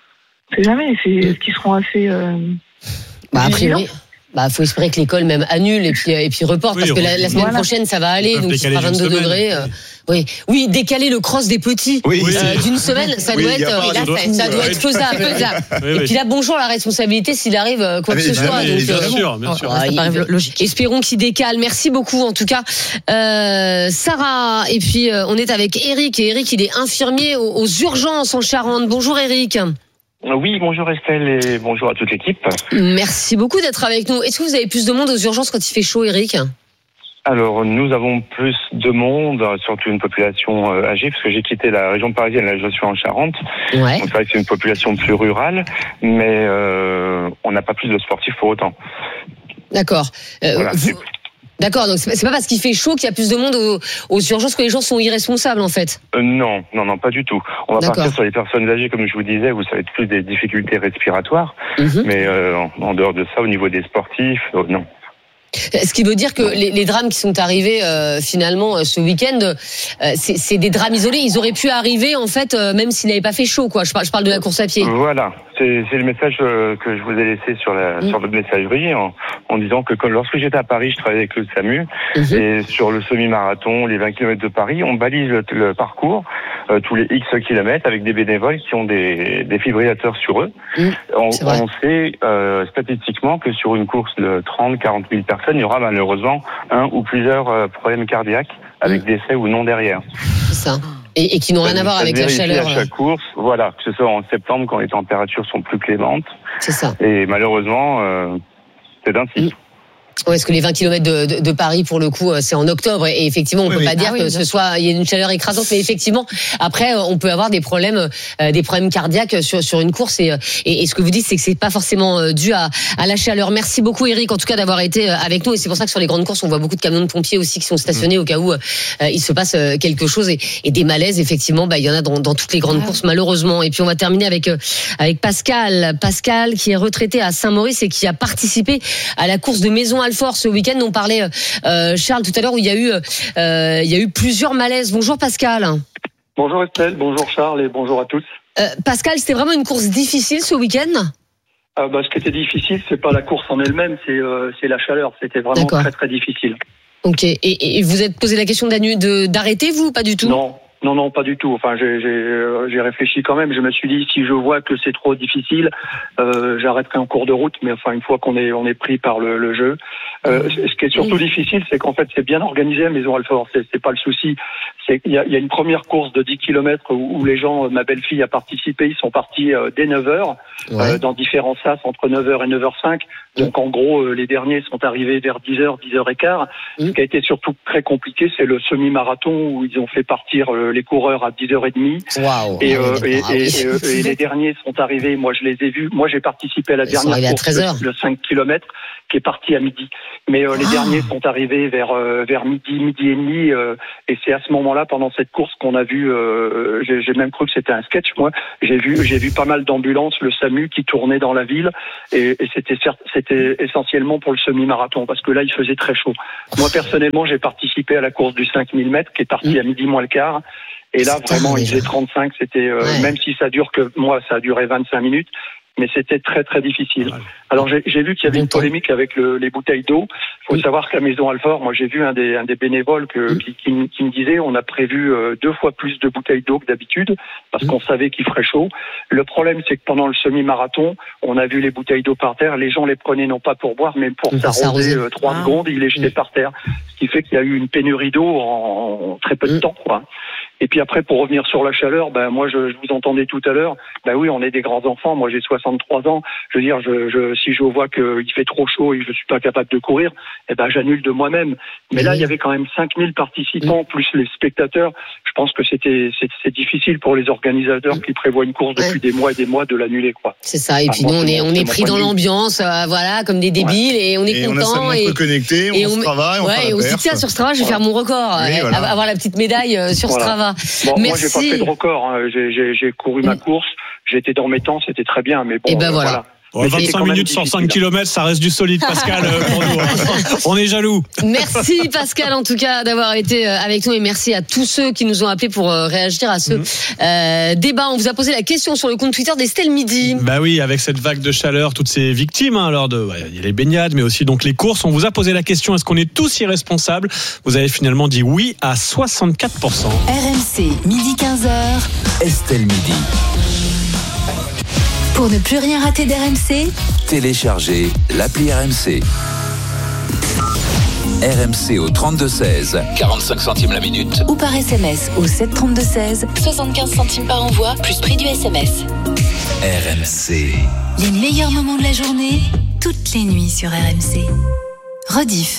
On sait jamais. C'est est-ce qu'ils seront assez. Euh, bah a priori. Bah, faut espérer que l'école même annule et puis et puis reporte oui, parce que la, la semaine voilà. prochaine ça va aller, donc il sera vingt-deux degrés. Euh, oui, oui, décaler le cross des petits oui, euh, d'une semaine, ça oui, doit être, euh, là, doit, ça doit être faisable. faisable. Oui, et oui. puis là, bonjour la responsabilité s'il arrive quoi ah, que ce soit. Donc, bien euh, sûr, bien sûr. Euh, ça paraît logique. Espérons qu'il décale. Merci beaucoup en tout cas, euh, Sarah. Et puis euh, on est avec Eric et Eric, il est infirmier aux, aux urgences en Charente. Bonjour Eric. Oui, bonjour Estelle et bonjour à toute l'équipe. Merci beaucoup d'être avec nous. Est-ce que vous avez plus de monde aux urgences quand il fait chaud, Eric ? Alors, nous avons plus de monde, surtout une population âgée, parce que j'ai quitté la région parisienne, là je suis en Charente. Ouais. Donc c'est vrai que c'est une population plus rurale, mais euh, on n'a pas plus de sportifs pour autant. D'accord. Euh, voilà, vous... D'accord, donc c'est pas parce qu'il fait chaud qu'il y a plus de monde aux, aux urgences que les gens sont irresponsables en fait. Euh, non, non, non, pas du tout. On va D'accord. partir sur les personnes âgées, comme je vous disais, où ça va être plus des difficultés respiratoires, mmh. mais euh, en, en dehors de ça, au niveau des sportifs, euh, non. Ce qui veut dire que les, les drames qui sont arrivés euh, finalement euh, ce week-end, euh, c'est, c'est des drames isolés. Ils auraient pu arriver en fait, euh, même s'il n'avait pas fait chaud, quoi. Je parle, je parle de la course à pied. Voilà, c'est, c'est le message euh, que je vous ai laissé sur la mmh. sur votre messagerie en, en disant que quand, lorsque j'étais à Paris, je travaillais avec le SAMU mmh. et sur le semi-marathon, les vingt kilomètres de Paris, on balise le, le parcours euh, tous les X kilomètres avec des bénévoles qui ont des défibrillateurs sur eux. Mmh. On, on sait euh, statistiquement que sur une course de trente à quarante mille personnes, il y aura malheureusement un ou plusieurs euh, problèmes cardiaques avec mmh. décès ou non derrière. C'est ça. Et, et qui n'ont rien à voir avec la chaleur. À chaque course, voilà, que ce soit en septembre quand les températures sont plus clémentes. C'est ça. Et malheureusement, euh, c'est ainsi. Mmh. Ouais, est-ce que les vingt kilomètres de, de, de Paris, pour le coup, c'est en octobre et effectivement, on oui, peut oui. pas dire ah, oui, que ce soit il y a une chaleur écrasante, mais effectivement, après, on peut avoir des problèmes, euh, des problèmes cardiaques sur sur une course et, et et ce que vous dites, c'est que c'est pas forcément dû à à la chaleur. Merci beaucoup, Eric, en tout cas d'avoir été avec nous et c'est pour ça que sur les grandes courses, on voit beaucoup de camions de pompiers aussi qui sont stationnés mmh. au cas où euh, il se passe quelque chose et, et des malaises. Effectivement, bah il y en a dans dans toutes les grandes ah. courses malheureusement. Et puis on va terminer avec euh, avec Pascal, Pascal qui est retraité à Saint-Maurice et qui a participé à la course de Maison-Alfort ce week-end. On parlait euh, Charles tout à l'heure où il y a eu euh, il y a eu plusieurs malaises. Bonjour Pascal. Bonjour Estelle, bonjour Charles et bonjour à tous. Euh, Pascal, c'était vraiment une course difficile ce week-end ? Ah bah, ce qui était difficile, c'est pas la course en elle-même, c'est euh, c'est la chaleur. C'était vraiment D'accord. très très difficile. Ok. Et, et vous êtes posé la question de, d'arrêter, vous, pas du tout? Non. Non, non, pas du tout. Enfin, j'ai, j'ai, j'ai réfléchi quand même. Je me suis dit, si je vois que c'est trop difficile, euh, j'arrêterai en cours de route. Mais enfin, une fois qu'on est, on est pris par le, le jeu, euh, ce qui est surtout difficile, c'est qu'en fait, c'est bien organisé à Maison Alfort. C'est, c'est pas le souci. C'est qu'il y a, il y a une première course de dix kilomètres où, où les gens, ma belle-fille a participé. Ils sont partis euh, dès neuf heures, ouais. euh, dans différents sas entre neuf heures et neuf heures cinq. Donc, en gros, euh, les derniers sont arrivés vers dix heures, dix heures quinze. Mmh. Ce qui a été surtout très compliqué, c'est le semi-marathon où ils ont fait partir euh, les coureurs à dix heures trente. Wow. Et, euh, et, et, et, et les derniers sont arrivés, moi je les ai vus. Moi j'ai participé à la Ils dernière course, le, le cinq kilomètres, qui est parti à midi. Mais euh, les ah. derniers sont arrivés vers euh, vers midi, midi et demi. Euh, et c'est à ce moment-là, pendant cette course, qu'on a vu. Euh, j'ai, j'ai même cru que c'était un sketch. Moi, j'ai vu j'ai vu pas mal d'ambulances, le SAMU qui tournait dans la ville. Et, et c'était c'était essentiellement pour le semi-marathon, parce que là il faisait très chaud. Moi personnellement, j'ai participé à la course du cinq mille mètres, qui est partie mmh. à midi moins le quart. Et là, c'est vraiment, il faisait trente-cinq. C'était, euh, ouais. même si ça dure que moi, ça a duré vingt-cinq minutes, mais c'était très très difficile. Ouais. Alors j'ai, j'ai vu qu'il y avait bon une polémique temps. avec le, les bouteilles d'eau. Il faut oui. savoir qu'à Maison Alfort, moi j'ai vu un des, un des bénévoles que, mmh. qui, qui, qui me disait, on a prévu euh, deux fois plus de bouteilles d'eau que d'habitude, parce mmh. qu'on savait qu'il ferait chaud. Le problème, c'est que pendant le semi-marathon, on a vu les bouteilles d'eau par terre. Les gens les prenaient non pas pour boire, mais pour mmh. s'arroser euh, trois ah. secondes, ils les jetaient mmh. par terre. Ce qui fait qu'il y a eu une pénurie d'eau en, en très peu de mmh. temps, quoi. Et puis après, pour revenir sur la chaleur, ben moi, je, je vous entendais tout à l'heure. Ben oui, on est des grands enfants. Moi, j'ai soixante-trois ans. Je veux dire, je, je, si je vois qu'il fait trop chaud et que je suis pas capable de courir, eh ben j'annule de moi-même. Mais mmh. là, il y avait quand même cinq mille participants, mmh. plus les spectateurs. Je pense que c'était c'est, c'est difficile pour les organisateurs mmh. qui prévoient une course depuis ouais. des mois et des mois de l'annuler, quoi. C'est ça. Et enfin, puis nous, on est on est pris dans l'ambiance, euh, voilà, comme des débiles, ouais. et on est et content. On a et on connecté, on, et on se travaille, on ouais, fait et la on se dit tiens, sur Strava, je vais voilà. faire mon record, oui, voilà. avoir la petite médaille euh, sur voilà. Strava. Bon, Merci. Moi, j'ai pas fait de record. Hein. J'ai, j'ai, j'ai couru mmh. ma course. J'étais dans mes temps, c'était très bien. Mais bon, et ben euh, voilà. voilà. Ouais, vingt-cinq minutes sur cinq kilomètres, ça reste du solide, Pascal, pour nous. On est jaloux. Merci, Pascal, en tout cas, d'avoir été avec nous, et merci à tous ceux qui nous ont appelés pour réagir à ce mmh. euh, débat. On vous a posé la question sur le compte Twitter d'Estelle Midi. Bah oui, avec cette vague de chaleur, toutes ces victimes, hein, alors de, ouais, il y a les baignades, mais aussi donc les courses. On vous a posé la question, est-ce qu'on est tous irresponsables? Vous avez finalement dit oui à soixante-quatre pour cent. R M C, midi quinze heures. Estelle Midi. Pour ne plus rien rater d'R M C, téléchargez l'appli R M C. R M C au trente-deux seize, quarante-cinq centimes la minute. Ou par S M S au sept trente-deux seize, soixante-quinze centimes par envoi, plus prix du S M S. R M C. Les meilleurs moments de la journée, toutes les nuits sur R M C. Rediff.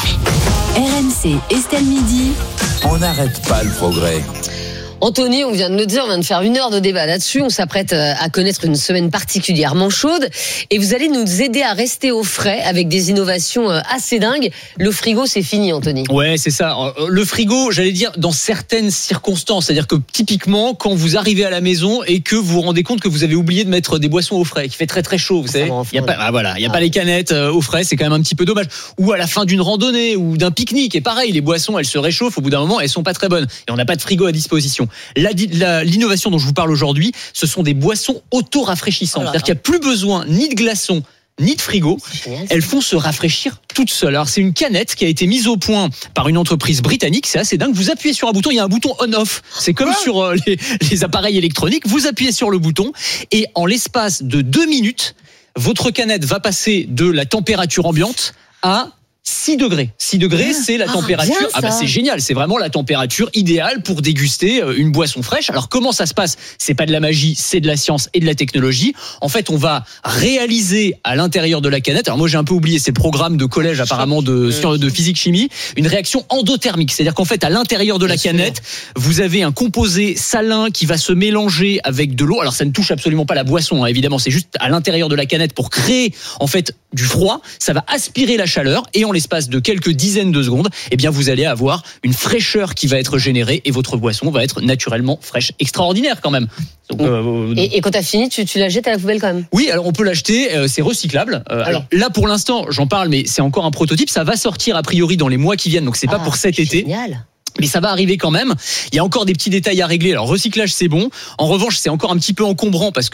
R M C, Estelle Midi. On n'arrête pas le progrès. Anthony, on vient de le dire, on vient de faire une heure de débat là-dessus. On s'apprête à connaître une semaine particulièrement chaude. Et vous allez nous aider à rester au frais avec des innovations assez dingues. Le frigo, c'est fini, Anthony. Ouais, c'est ça. Le frigo, j'allais dire, dans certaines circonstances. C'est-à-dire que typiquement, quand vous arrivez à la maison et que vous vous rendez compte que vous avez oublié de mettre des boissons au frais, qu'il fait très très chaud, vous ça savez. Il y a pas, ah, voilà, il y a ah. pas les canettes au frais, c'est quand même un petit peu dommage. Ou à la fin d'une randonnée ou d'un pique-nique. Et pareil, les boissons, elles se réchauffent. Au bout d'un moment, elles sont pas très bonnes. Et on n'a pas de frigo à disposition. La, la, l'innovation dont je vous parle aujourd'hui, ce sont des boissons auto-rafraîchissantes. C'est-à-dire qu'il n'y a plus besoin ni de glaçons, ni de frigo. Elles font se rafraîchir toutes seules. Alors c'est une canette qui a été mise au point par une entreprise britannique. C'est assez dingue. Vous appuyez sur un bouton, il y a un bouton on-off. C'est comme sur euh, les, les appareils électroniques. Vous appuyez sur le bouton et en l'espace de deux minutes, votre canette va passer de la température ambiante à six degrés. six degrés, ah, c'est la température. Ah, ah bah c'est génial, c'est vraiment la température idéale pour déguster une boisson fraîche. Alors comment ça se passe ? C'est pas de la magie, c'est de la science et de la technologie. En fait, on va réaliser à l'intérieur de la canette. Alors moi j'ai un peu oublié, c'est le programme de collège apparemment de de physique chimie, une réaction endothermique, c'est-à-dire qu'en fait à l'intérieur de la canette, vous avez un composé salin qui va se mélanger avec de l'eau. Alors ça ne touche absolument pas la boisson, hein, évidemment, c'est juste à l'intérieur de la canette pour créer en fait du froid. Ça va aspirer la chaleur et en l'espace de quelques dizaines de secondes, eh bien vous allez avoir une fraîcheur qui va être générée et votre boisson va être naturellement fraîche, extraordinaire quand même. Donc, euh, et, et quand t'as fini, tu, tu la jettes à la poubelle quand même ? Oui, alors on peut l'acheter, euh, c'est recyclable. Euh, alors là pour l'instant, j'en parle, mais c'est encore un prototype. Ça va sortir a priori dans les mois qui viennent, donc c'est ah, pas pour cet été. Génial. Mais ça va arriver quand même. Il y a encore des petits détails à régler. Alors recyclage c'est bon. En revanche c'est encore un petit peu encombrant parce que la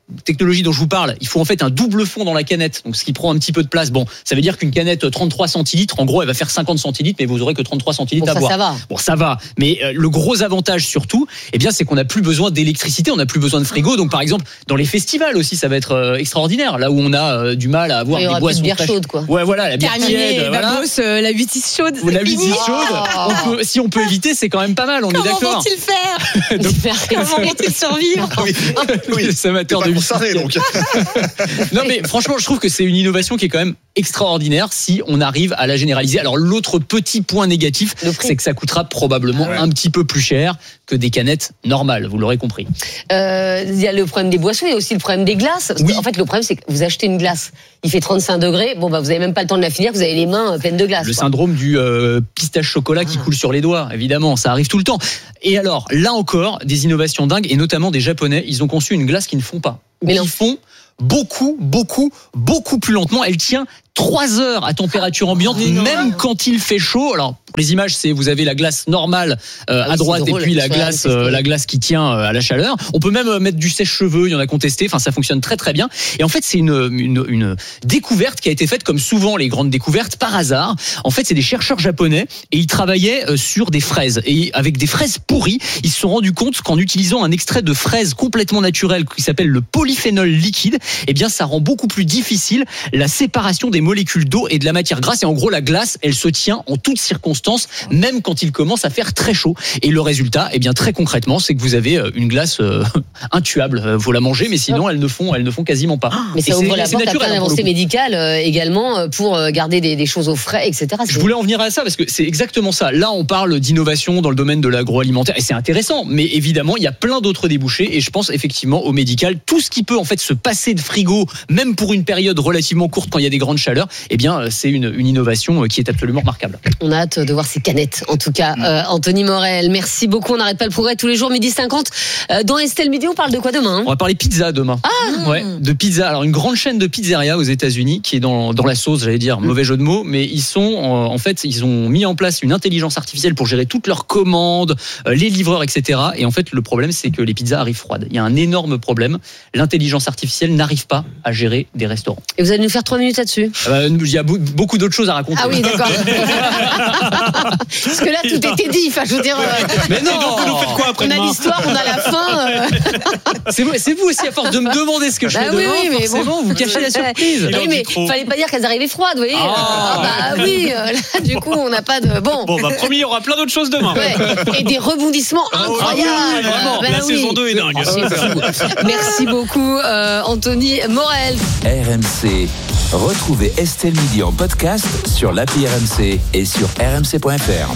technologie dont je vous parle, il faut en fait un double fond dans la canette, donc ce qui prend un petit peu de place. Bon, ça veut dire qu'une canette trente-trois centilitres, en gros, elle va faire cinquante centilitres, mais vous aurez que trente-trois centilitres bon, à ça, boire. Ça va. Bon, ça va. Mais euh, le gros avantage surtout, eh bien, c'est qu'on n'a plus besoin d'électricité, on n'a plus besoin de frigo. Donc, par exemple, dans les festivals aussi, ça va être euh, extraordinaire. Là où on a euh, du mal à avoir des boissons bière chaude, quoi. Ouais, voilà, la bière Terminé, tiède. Voilà. Babos, euh, la huit six chaude. La huit six chaude. On peut, si on peut éviter, c'est quand même pas mal. On Comment est d'accord. vont-ils faire Donc, Comment vont-ils survivre Oui, oui. Les amateurs de concerné, donc. Non mais franchement, je trouve que c'est une innovation qui est quand même extraordinaire si on arrive à la généraliser. Alors l'autre petit point négatif, c'est que ça coûtera probablement ah ouais. un petit peu plus cher que des canettes normales, vous l'aurez compris. Euh, il y a le problème des boissons, il y a aussi le problème des glaces. Oui. En fait, le problème, c'est que vous achetez une glace, il fait trente-cinq degrés, bon bah vous avez même pas le temps de la finir, vous avez les mains pleines de glace. Le quoi. syndrome du euh, pistache chocolat qui ah. coule sur les doigts, évidemment, ça arrive tout le temps. Et alors, là encore, des innovations dingues, et notamment des Japonais, ils ont conçu une glace qui ne fond pas, mais qui non. font beaucoup, beaucoup, beaucoup plus lentement. Elle tient trois heures à température ambiante, ah, même quand il fait chaud. Alors, pour les images, c'est vous avez la glace normale euh, ah oui, à droite drôle, et puis la glace, euh, la glace qui tient euh, à la chaleur. On peut même mettre du sèche-cheveux. Il y en a qu'on testé. Enfin, ça fonctionne très très bien. Et en fait, c'est une, une une découverte qui a été faite, comme souvent les grandes découvertes, par hasard. En fait, c'est des chercheurs japonais et ils travaillaient euh, sur des fraises et avec des fraises pourries, ils se sont rendus compte qu'en utilisant un extrait de fraise complètement naturel qui s'appelle le polyphénol liquide, eh bien, ça rend beaucoup plus difficile la séparation des molécules d'eau et de la matière grasse. Et en gros, la glace, elle se tient en toutes circonstances, même quand il commence à faire très chaud. Et le résultat, eh bien, très concrètement, c'est que vous avez une glace euh, intuable. Vous la mangez, mais sinon, elles ne font, elles ne font quasiment pas. Mais ça ouvre la porte à plein d'avancées médicales euh, également pour garder des, des choses au frais, et cetera. Je voulais en venir à ça parce que c'est exactement ça. Là, on parle d'innovation dans le domaine de l'agroalimentaire et c'est intéressant. Mais évidemment, il y a plein d'autres débouchés et je pense effectivement au médical. Tout ce qui peut en fait se passer de frigo, même pour une période relativement courte quand il y a des grandes chaleurs, eh bien, c'est une, une innovation qui est absolument remarquable. On a hâte de voir ces canettes. En tout cas, euh, Anthony Morel, merci beaucoup. On n'arrête pas le progrès tous les jours, midi cinquante. Euh, dans Estelle Midi, on parle de quoi demain ? On va parler pizza demain. Ah ouais, de pizza. Alors, une grande chaîne de pizzeria aux États-Unis qui est dans, dans la sauce, j'allais dire, mauvais jeu de mots, mais ils sont, euh, en fait, ils ont mis en place une intelligence artificielle pour gérer toutes leurs commandes, euh, les livreurs, et cetera. Et en fait, le problème, c'est que les pizzas arrivent froides. Il y a un énorme problème. L'intelligence artificielle n'arrive pas à gérer des restaurants. Et vous allez nous faire trois minutes là-dessus ? euh, Il y a beaucoup d'autres choses à raconter. Ah oui, d'accord. Parce que là, tout était dit. Enfin, je veux dire. Euh, mais non. Donc, vous nous faites quoi après on a l'histoire, on a la fin. Euh... C'est, vous, c'est vous aussi à force de me demander ce que je bah fais oui, demain. Oui, mais c'est bon, vous cachez la surprise. Oui, mais il fallait pas dire qu'elles arrivaient froides, vous voyez. Ah, ah bah oui. Euh, là, du coup, on n'a pas de bon. Bon, bah promis, il y aura plein d'autres choses demain. Ouais. Et des rebondissements incroyables. Ah, oui, vraiment. Bah, la oui. saison deux est dingue. Ah, merci beaucoup, euh, Anthony Morel. R M C. Retrouvez Estelle Midi en podcast sur l'appli R M C et sur r m c point f r.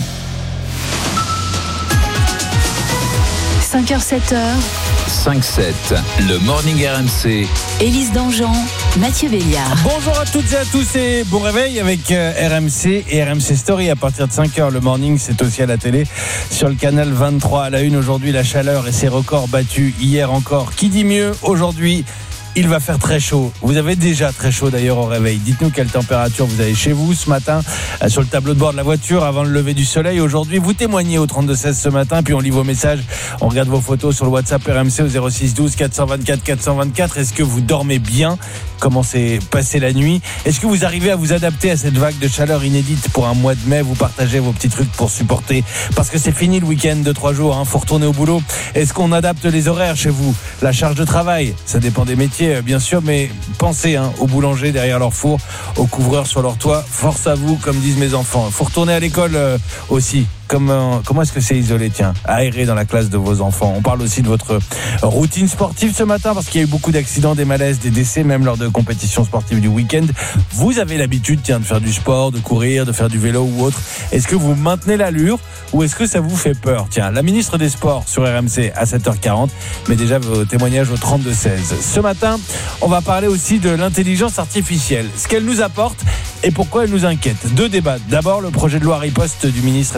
cinq heures sept heures. cinq sept, le Morning R M C. Élise Dangean, Mathieu Béliard. Bonjour à toutes et à tous et bon réveil avec R M C et R M C Story à partir de cinq heures. Le Morning, c'est aussi à la télé sur le canal vingt-trois. À la une aujourd'hui, la chaleur et ses records battus hier encore. Qui dit mieux aujourd'hui? Il va faire très chaud. Vous avez déjà très chaud d'ailleurs au réveil. Dites-nous quelle température vous avez chez vous ce matin sur le tableau de bord de la voiture avant le lever du soleil. Aujourd'hui, vous témoignez au trente-deux seize ce matin, puis on lit vos messages. On regarde vos photos sur le WhatsApp R M C au zéro six douze quatre cent vingt-quatre quatre cent vingt-quatre. Est-ce que vous dormez bien? Comment s'est passée la nuit? Est-ce que vous arrivez à vous adapter à cette vague de chaleur inédite pour un mois de mai? Vous partagez vos petits trucs pour supporter, parce que c'est fini le week-end de trois jours, hein. Faut retourner au boulot. Est-ce qu'on adapte les horaires chez vous? La charge de travail, ça dépend des métiers bien sûr, mais pensez hein, aux boulangers derrière leur four, aux couvreurs sur leur toit. Force à vous, comme disent mes enfants. Faut retourner à l'école euh, aussi. Comment, comment est-ce que c'est isolé, tiens, aéré dans la classe de vos enfants? On parle aussi de votre routine sportive ce matin, parce qu'il y a eu beaucoup d'accidents, des malaises, des décès, même lors de compétitions sportives du week-end. Vous avez l'habitude, tiens, de faire du sport, de courir, de faire du vélo ou autre. Est-ce que vous maintenez l'allure ou est-ce que ça vous fait peur? Tiens, la ministre des Sports sur R M C à sept heures quarante, mais déjà vos témoignages au trente-deux seize. Ce matin, on va parler aussi de l'intelligence artificielle, ce qu'elle nous apporte et pourquoi elle nous inquiète. Deux débats. D'abord, le projet de loi riposte du ministre de l'Intérieur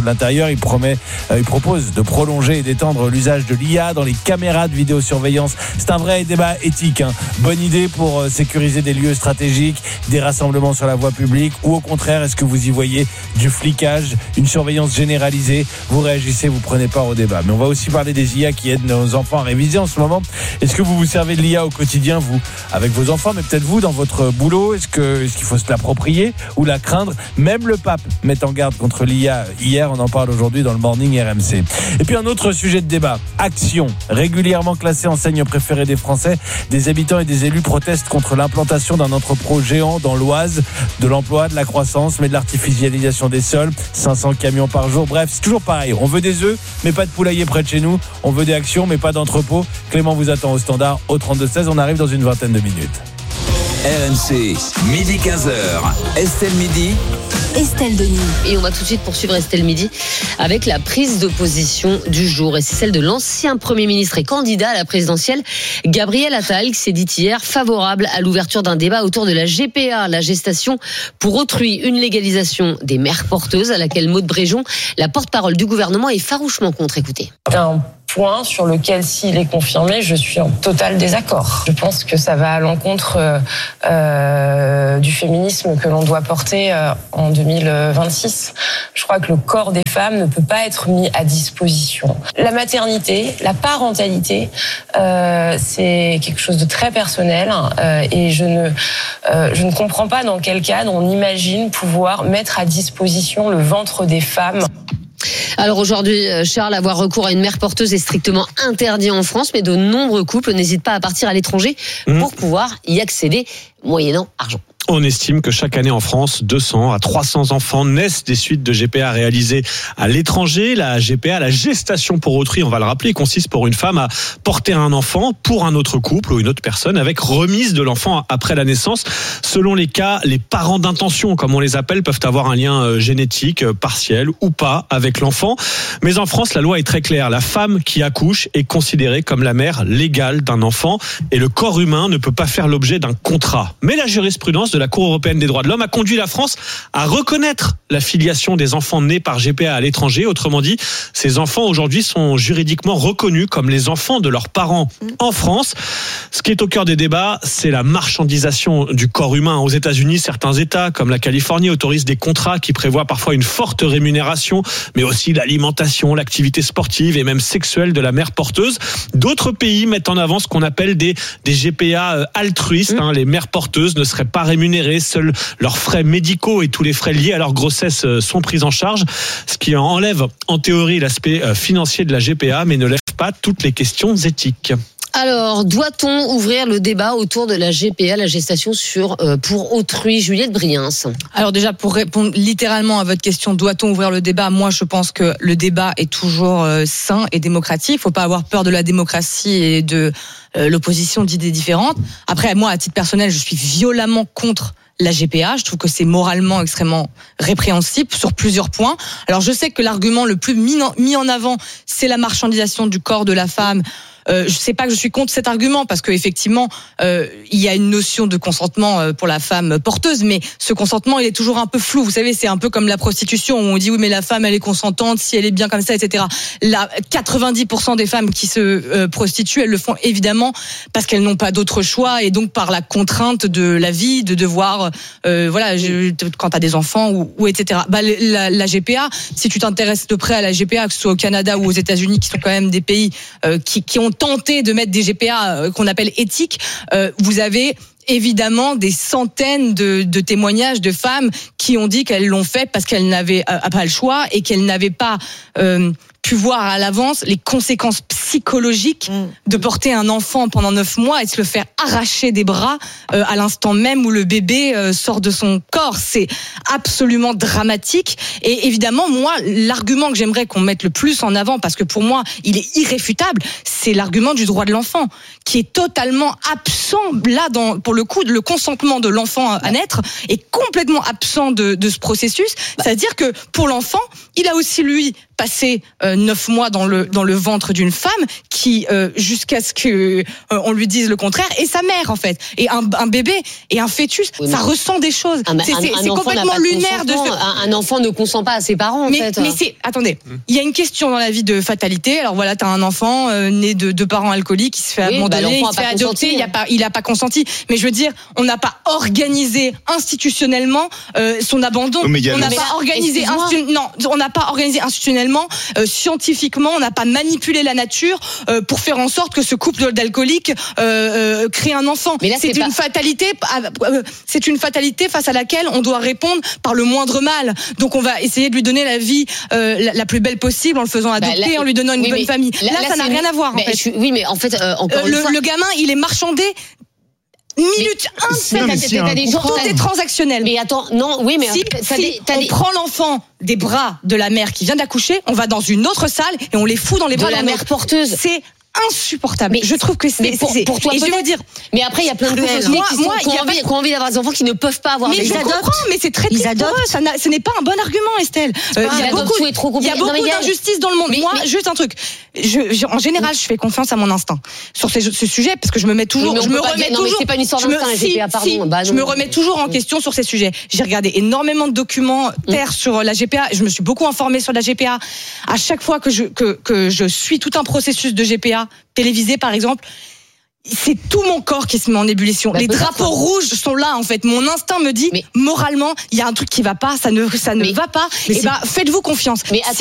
D'ailleurs, il promet, euh, il propose de prolonger et d'étendre l'usage de l'I A dans les caméras de vidéosurveillance. C'est un vrai débat éthique. Hein. Bonne idée pour euh, sécuriser des lieux stratégiques, des rassemblements sur la voie publique, ou au contraire, est-ce que vous y voyez du flicage, une surveillance généralisée? Vous réagissez, vous prenez part au débat. Mais on va aussi parler des I A qui aident nos enfants à réviser en ce moment. Est-ce que vous vous servez de l'I A au quotidien, vous, avec vos enfants, mais peut-être vous dans votre boulot? Est-ce que, est-ce qu'il faut se l'approprier ou la craindre? Même le pape met en garde contre l'I A hier. On en parle aujourd'hui dans le Morning R M C. Et puis un autre sujet de débat, Action. Régulièrement classée enseigne préférée des Français, des habitants et des élus protestent contre l'implantation d'un entrepôt géant dans l'Oise, de l'emploi, de la croissance, mais de l'artificialisation des sols, cinq cents camions par jour. Bref, c'est toujours pareil. On veut des œufs, mais pas de poulailler près de chez nous. On veut des actions, mais pas d'entrepôt. Clément vous attend au standard au trente-deux seize. On arrive dans une vingtaine de minutes. R M C, midi quinze heures. Estelle Midi. Estelle Denis. Et on va tout de suite poursuivre Estelle Midi avec la prise de position du jour. Et c'est celle de l'ancien Premier ministre et candidat à la présidentielle, Gabriel Attal, qui s'est dit hier favorable à l'ouverture d'un débat autour de la G P A, la gestation pour autrui, une légalisation des mères porteuses, à laquelle Maude Bréjon, la porte-parole du gouvernement, est farouchement contre. Écoutez. Un point sur lequel, s'il est confirmé, je suis en total désaccord. Je pense que ça va à l'encontre euh, du féminisme que l'on doit porter euh, en deux mille vingt-six. Je crois que le corps des femmes ne peut pas être mis à disposition. La maternité, la parentalité, euh, c'est quelque chose de très personnel euh, et je ne, euh, je ne comprends pas dans quel cadre on imagine pouvoir mettre à disposition le ventre des femmes. Alors aujourd'hui, Charles, avoir recours à une mère porteuse est strictement interdit en France, mais de nombreux couples n'hésitent pas à partir à l'étranger pour pouvoir y accéder, moyennant argent. On estime que chaque année en France, deux cents à trois cents enfants naissent des suites de G P A réalisées à l'étranger. La G P A, la gestation pour autrui, on va le rappeler, consiste pour une femme à porter un enfant pour un autre couple ou une autre personne avec remise de l'enfant après la naissance. Selon les cas, les parents d'intention, comme on les appelle, peuvent avoir un lien génétique partiel ou pas avec l'enfant. Mais en France, la loi est très claire. La femme qui accouche est considérée comme la mère légale d'un enfant et le corps humain ne peut pas faire l'objet d'un contrat. Mais la jurisprudence de la Cour européenne des droits de l'homme a conduit la France à reconnaître la filiation des enfants nés par G P A à l'étranger. Autrement dit, ces enfants aujourd'hui sont juridiquement reconnus comme les enfants de leurs parents en France. Ce qui est au cœur des débats, c'est la marchandisation du corps humain. Aux États-Unis, certains États, comme la Californie, autorisent des contrats qui prévoient parfois une forte rémunération, mais aussi l'alimentation, l'activité sportive et même sexuelle de la mère porteuse. D'autres pays mettent en avant ce qu'on appelle des, des G P A altruistes. Hein. Les mères porteuses ne seraient pas rémunérées. Seuls leurs frais médicaux et tous les frais liés à leur grossesse sont pris en charge, ce qui enlève en théorie l'aspect financier de la G P A, mais ne lève pas toutes les questions éthiques. Alors, doit-on ouvrir le débat autour de la G P A, la gestation sur, euh, pour autrui? Juliette Briens. Alors déjà, pour répondre littéralement à votre question, doit-on ouvrir le débat? Moi, je pense que le débat est toujours euh, sain et démocratique. Il ne faut pas avoir peur de la démocratie et de euh, l'opposition d'idées différentes. Après, moi, à titre personnel, je suis violemment contre la G P A. Je trouve que c'est moralement extrêmement répréhensible sur plusieurs points. Alors, je sais que l'argument le plus mis en, mis en avant, c'est la marchandisation du corps de la femme. Euh, je sais pas que je suis contre cet argument parce qu'effectivement, euh, il y a une notion de consentement pour la femme porteuse, mais ce consentement, il est toujours un peu flou. Vous savez, c'est un peu comme la prostitution où on dit oui, mais la femme, elle est consentante si elle est bien comme ça, et cetera. Là, quatre-vingt-dix pour cent des femmes qui se euh, prostituent, elles le font évidemment parce qu'elles n'ont pas d'autre choix et donc par la contrainte de la vie, de devoir, euh, voilà, je, quand t'as des enfants ou, ou et cetera. Bah, la, la G P A, si tu t'intéresses de près à la G P A, que ce soit au Canada ou aux États-Unis, qui sont quand même des pays euh, qui, qui ont tenté de mettre des G P A qu'on appelle éthiques, euh, vous avez évidemment des centaines de, de témoignages de femmes qui ont dit qu'elles l'ont fait parce qu'elles n'avaient euh, pas le choix et qu'elles n'avaient pas euh, pu voir à l'avance les conséquences psychologiques de porter un enfant pendant neuf mois et de se le faire arracher des bras euh, à l'instant même où le bébé euh, sort de son corps. C'est absolument dramatique. Et évidemment, moi, l'argument que j'aimerais qu'on mette le plus en avant, parce que pour moi, il est irréfutable, c'est l'argument du droit de l'enfant, qui est totalement absent. Là, dans, pour le coup, le consentement de l'enfant à naître est complètement absent de, de ce processus. C'est-à-dire que pour l'enfant, il a aussi, lui, passer euh, neuf mois dans le dans le ventre d'une femme qui, euh, jusqu'à ce que euh, on lui dise le contraire, est sa mère en fait. Et un, un bébé et un fœtus, oui, ça ressent des choses. Un, c'est un, c'est, un c'est complètement lunaire de. Ce... Un, un enfant ne consent pas à ses parents. En mais fait. mais c'est attendez, il y a une question dans la vie de fatalité. Alors voilà, t'as un enfant euh, né de deux parents alcooliques, qui se fait oui, abandonner, bah, il se fait adopter, il a pas il a pas consenti. Mais je veux dire, on n'a pas organisé institutionnellement euh, son abandon. Oh, on n'a pas organisé institu... non, on n'a pas organisé institutionnellement, euh, scientifiquement, on n'a pas manipulé la nature euh, pour faire en sorte que ce couple d'alcooliques euh, euh, crée un enfant. Mais là, c'est, c'est une pas... fatalité. Euh, c'est une fatalité face à laquelle on doit répondre par le moindre mal. Donc on va essayer de lui donner la vie euh, la, la plus belle possible en le faisant adopter, bah là, en lui donnant une oui, bonne famille. Là, là, là ça n'a rien une... à voir. En mais fait. Je, oui, mais en fait, euh, encore euh, une le, fois, le gamin, il est marchandé. Minute un, si, non, si, t'as des gens, tout est transactionnel. Mais attends, non, oui, mais si, t'as si des, t'as on des... prend l'enfant des bras de la mère qui vient d'accoucher, on va dans une autre salle et on les fout dans les bras de la mère porteuse. C'est insupportable. Mais je trouve que c'est, mais pour, c'est pour toi, et je veux dire. Mais après, il y a plein de couples moi, qui, moi, sont, qui, ont envie, pas... qui ont envie d'avoir des enfants qui ne peuvent pas avoir mais des enfants. Mais je comprends, mais c'est très triste pour eux. Ça n'a, ce n'est pas un bon argument, Estelle. Euh, il y a beaucoup, il y a beaucoup d'injustices dans le monde. Mais, moi, mais... juste un truc. Je, je, en général, je fais confiance à mon instinct sur ce, ce sujet parce que je me mets toujours, je me remets non, toujours. Mais c'est pas une histoire d'instinct, me, si, pardon. Si, bah, non, je me remets toujours en question sur ces sujets. J'ai regardé énormément de documentaires mm. sur la G P A. Je me suis beaucoup informée sur la G P A. À chaque fois que je que que je suis tout un processus de G P A télévisé, par exemple. C'est tout mon corps qui se met en ébullition. Bah, les drapeaux rouges sont là en fait. Mon instinct me dit mais, moralement, il y a un truc qui va pas, ça ne ça ne mais, va pas. Et bah faites-vous confiance. Mais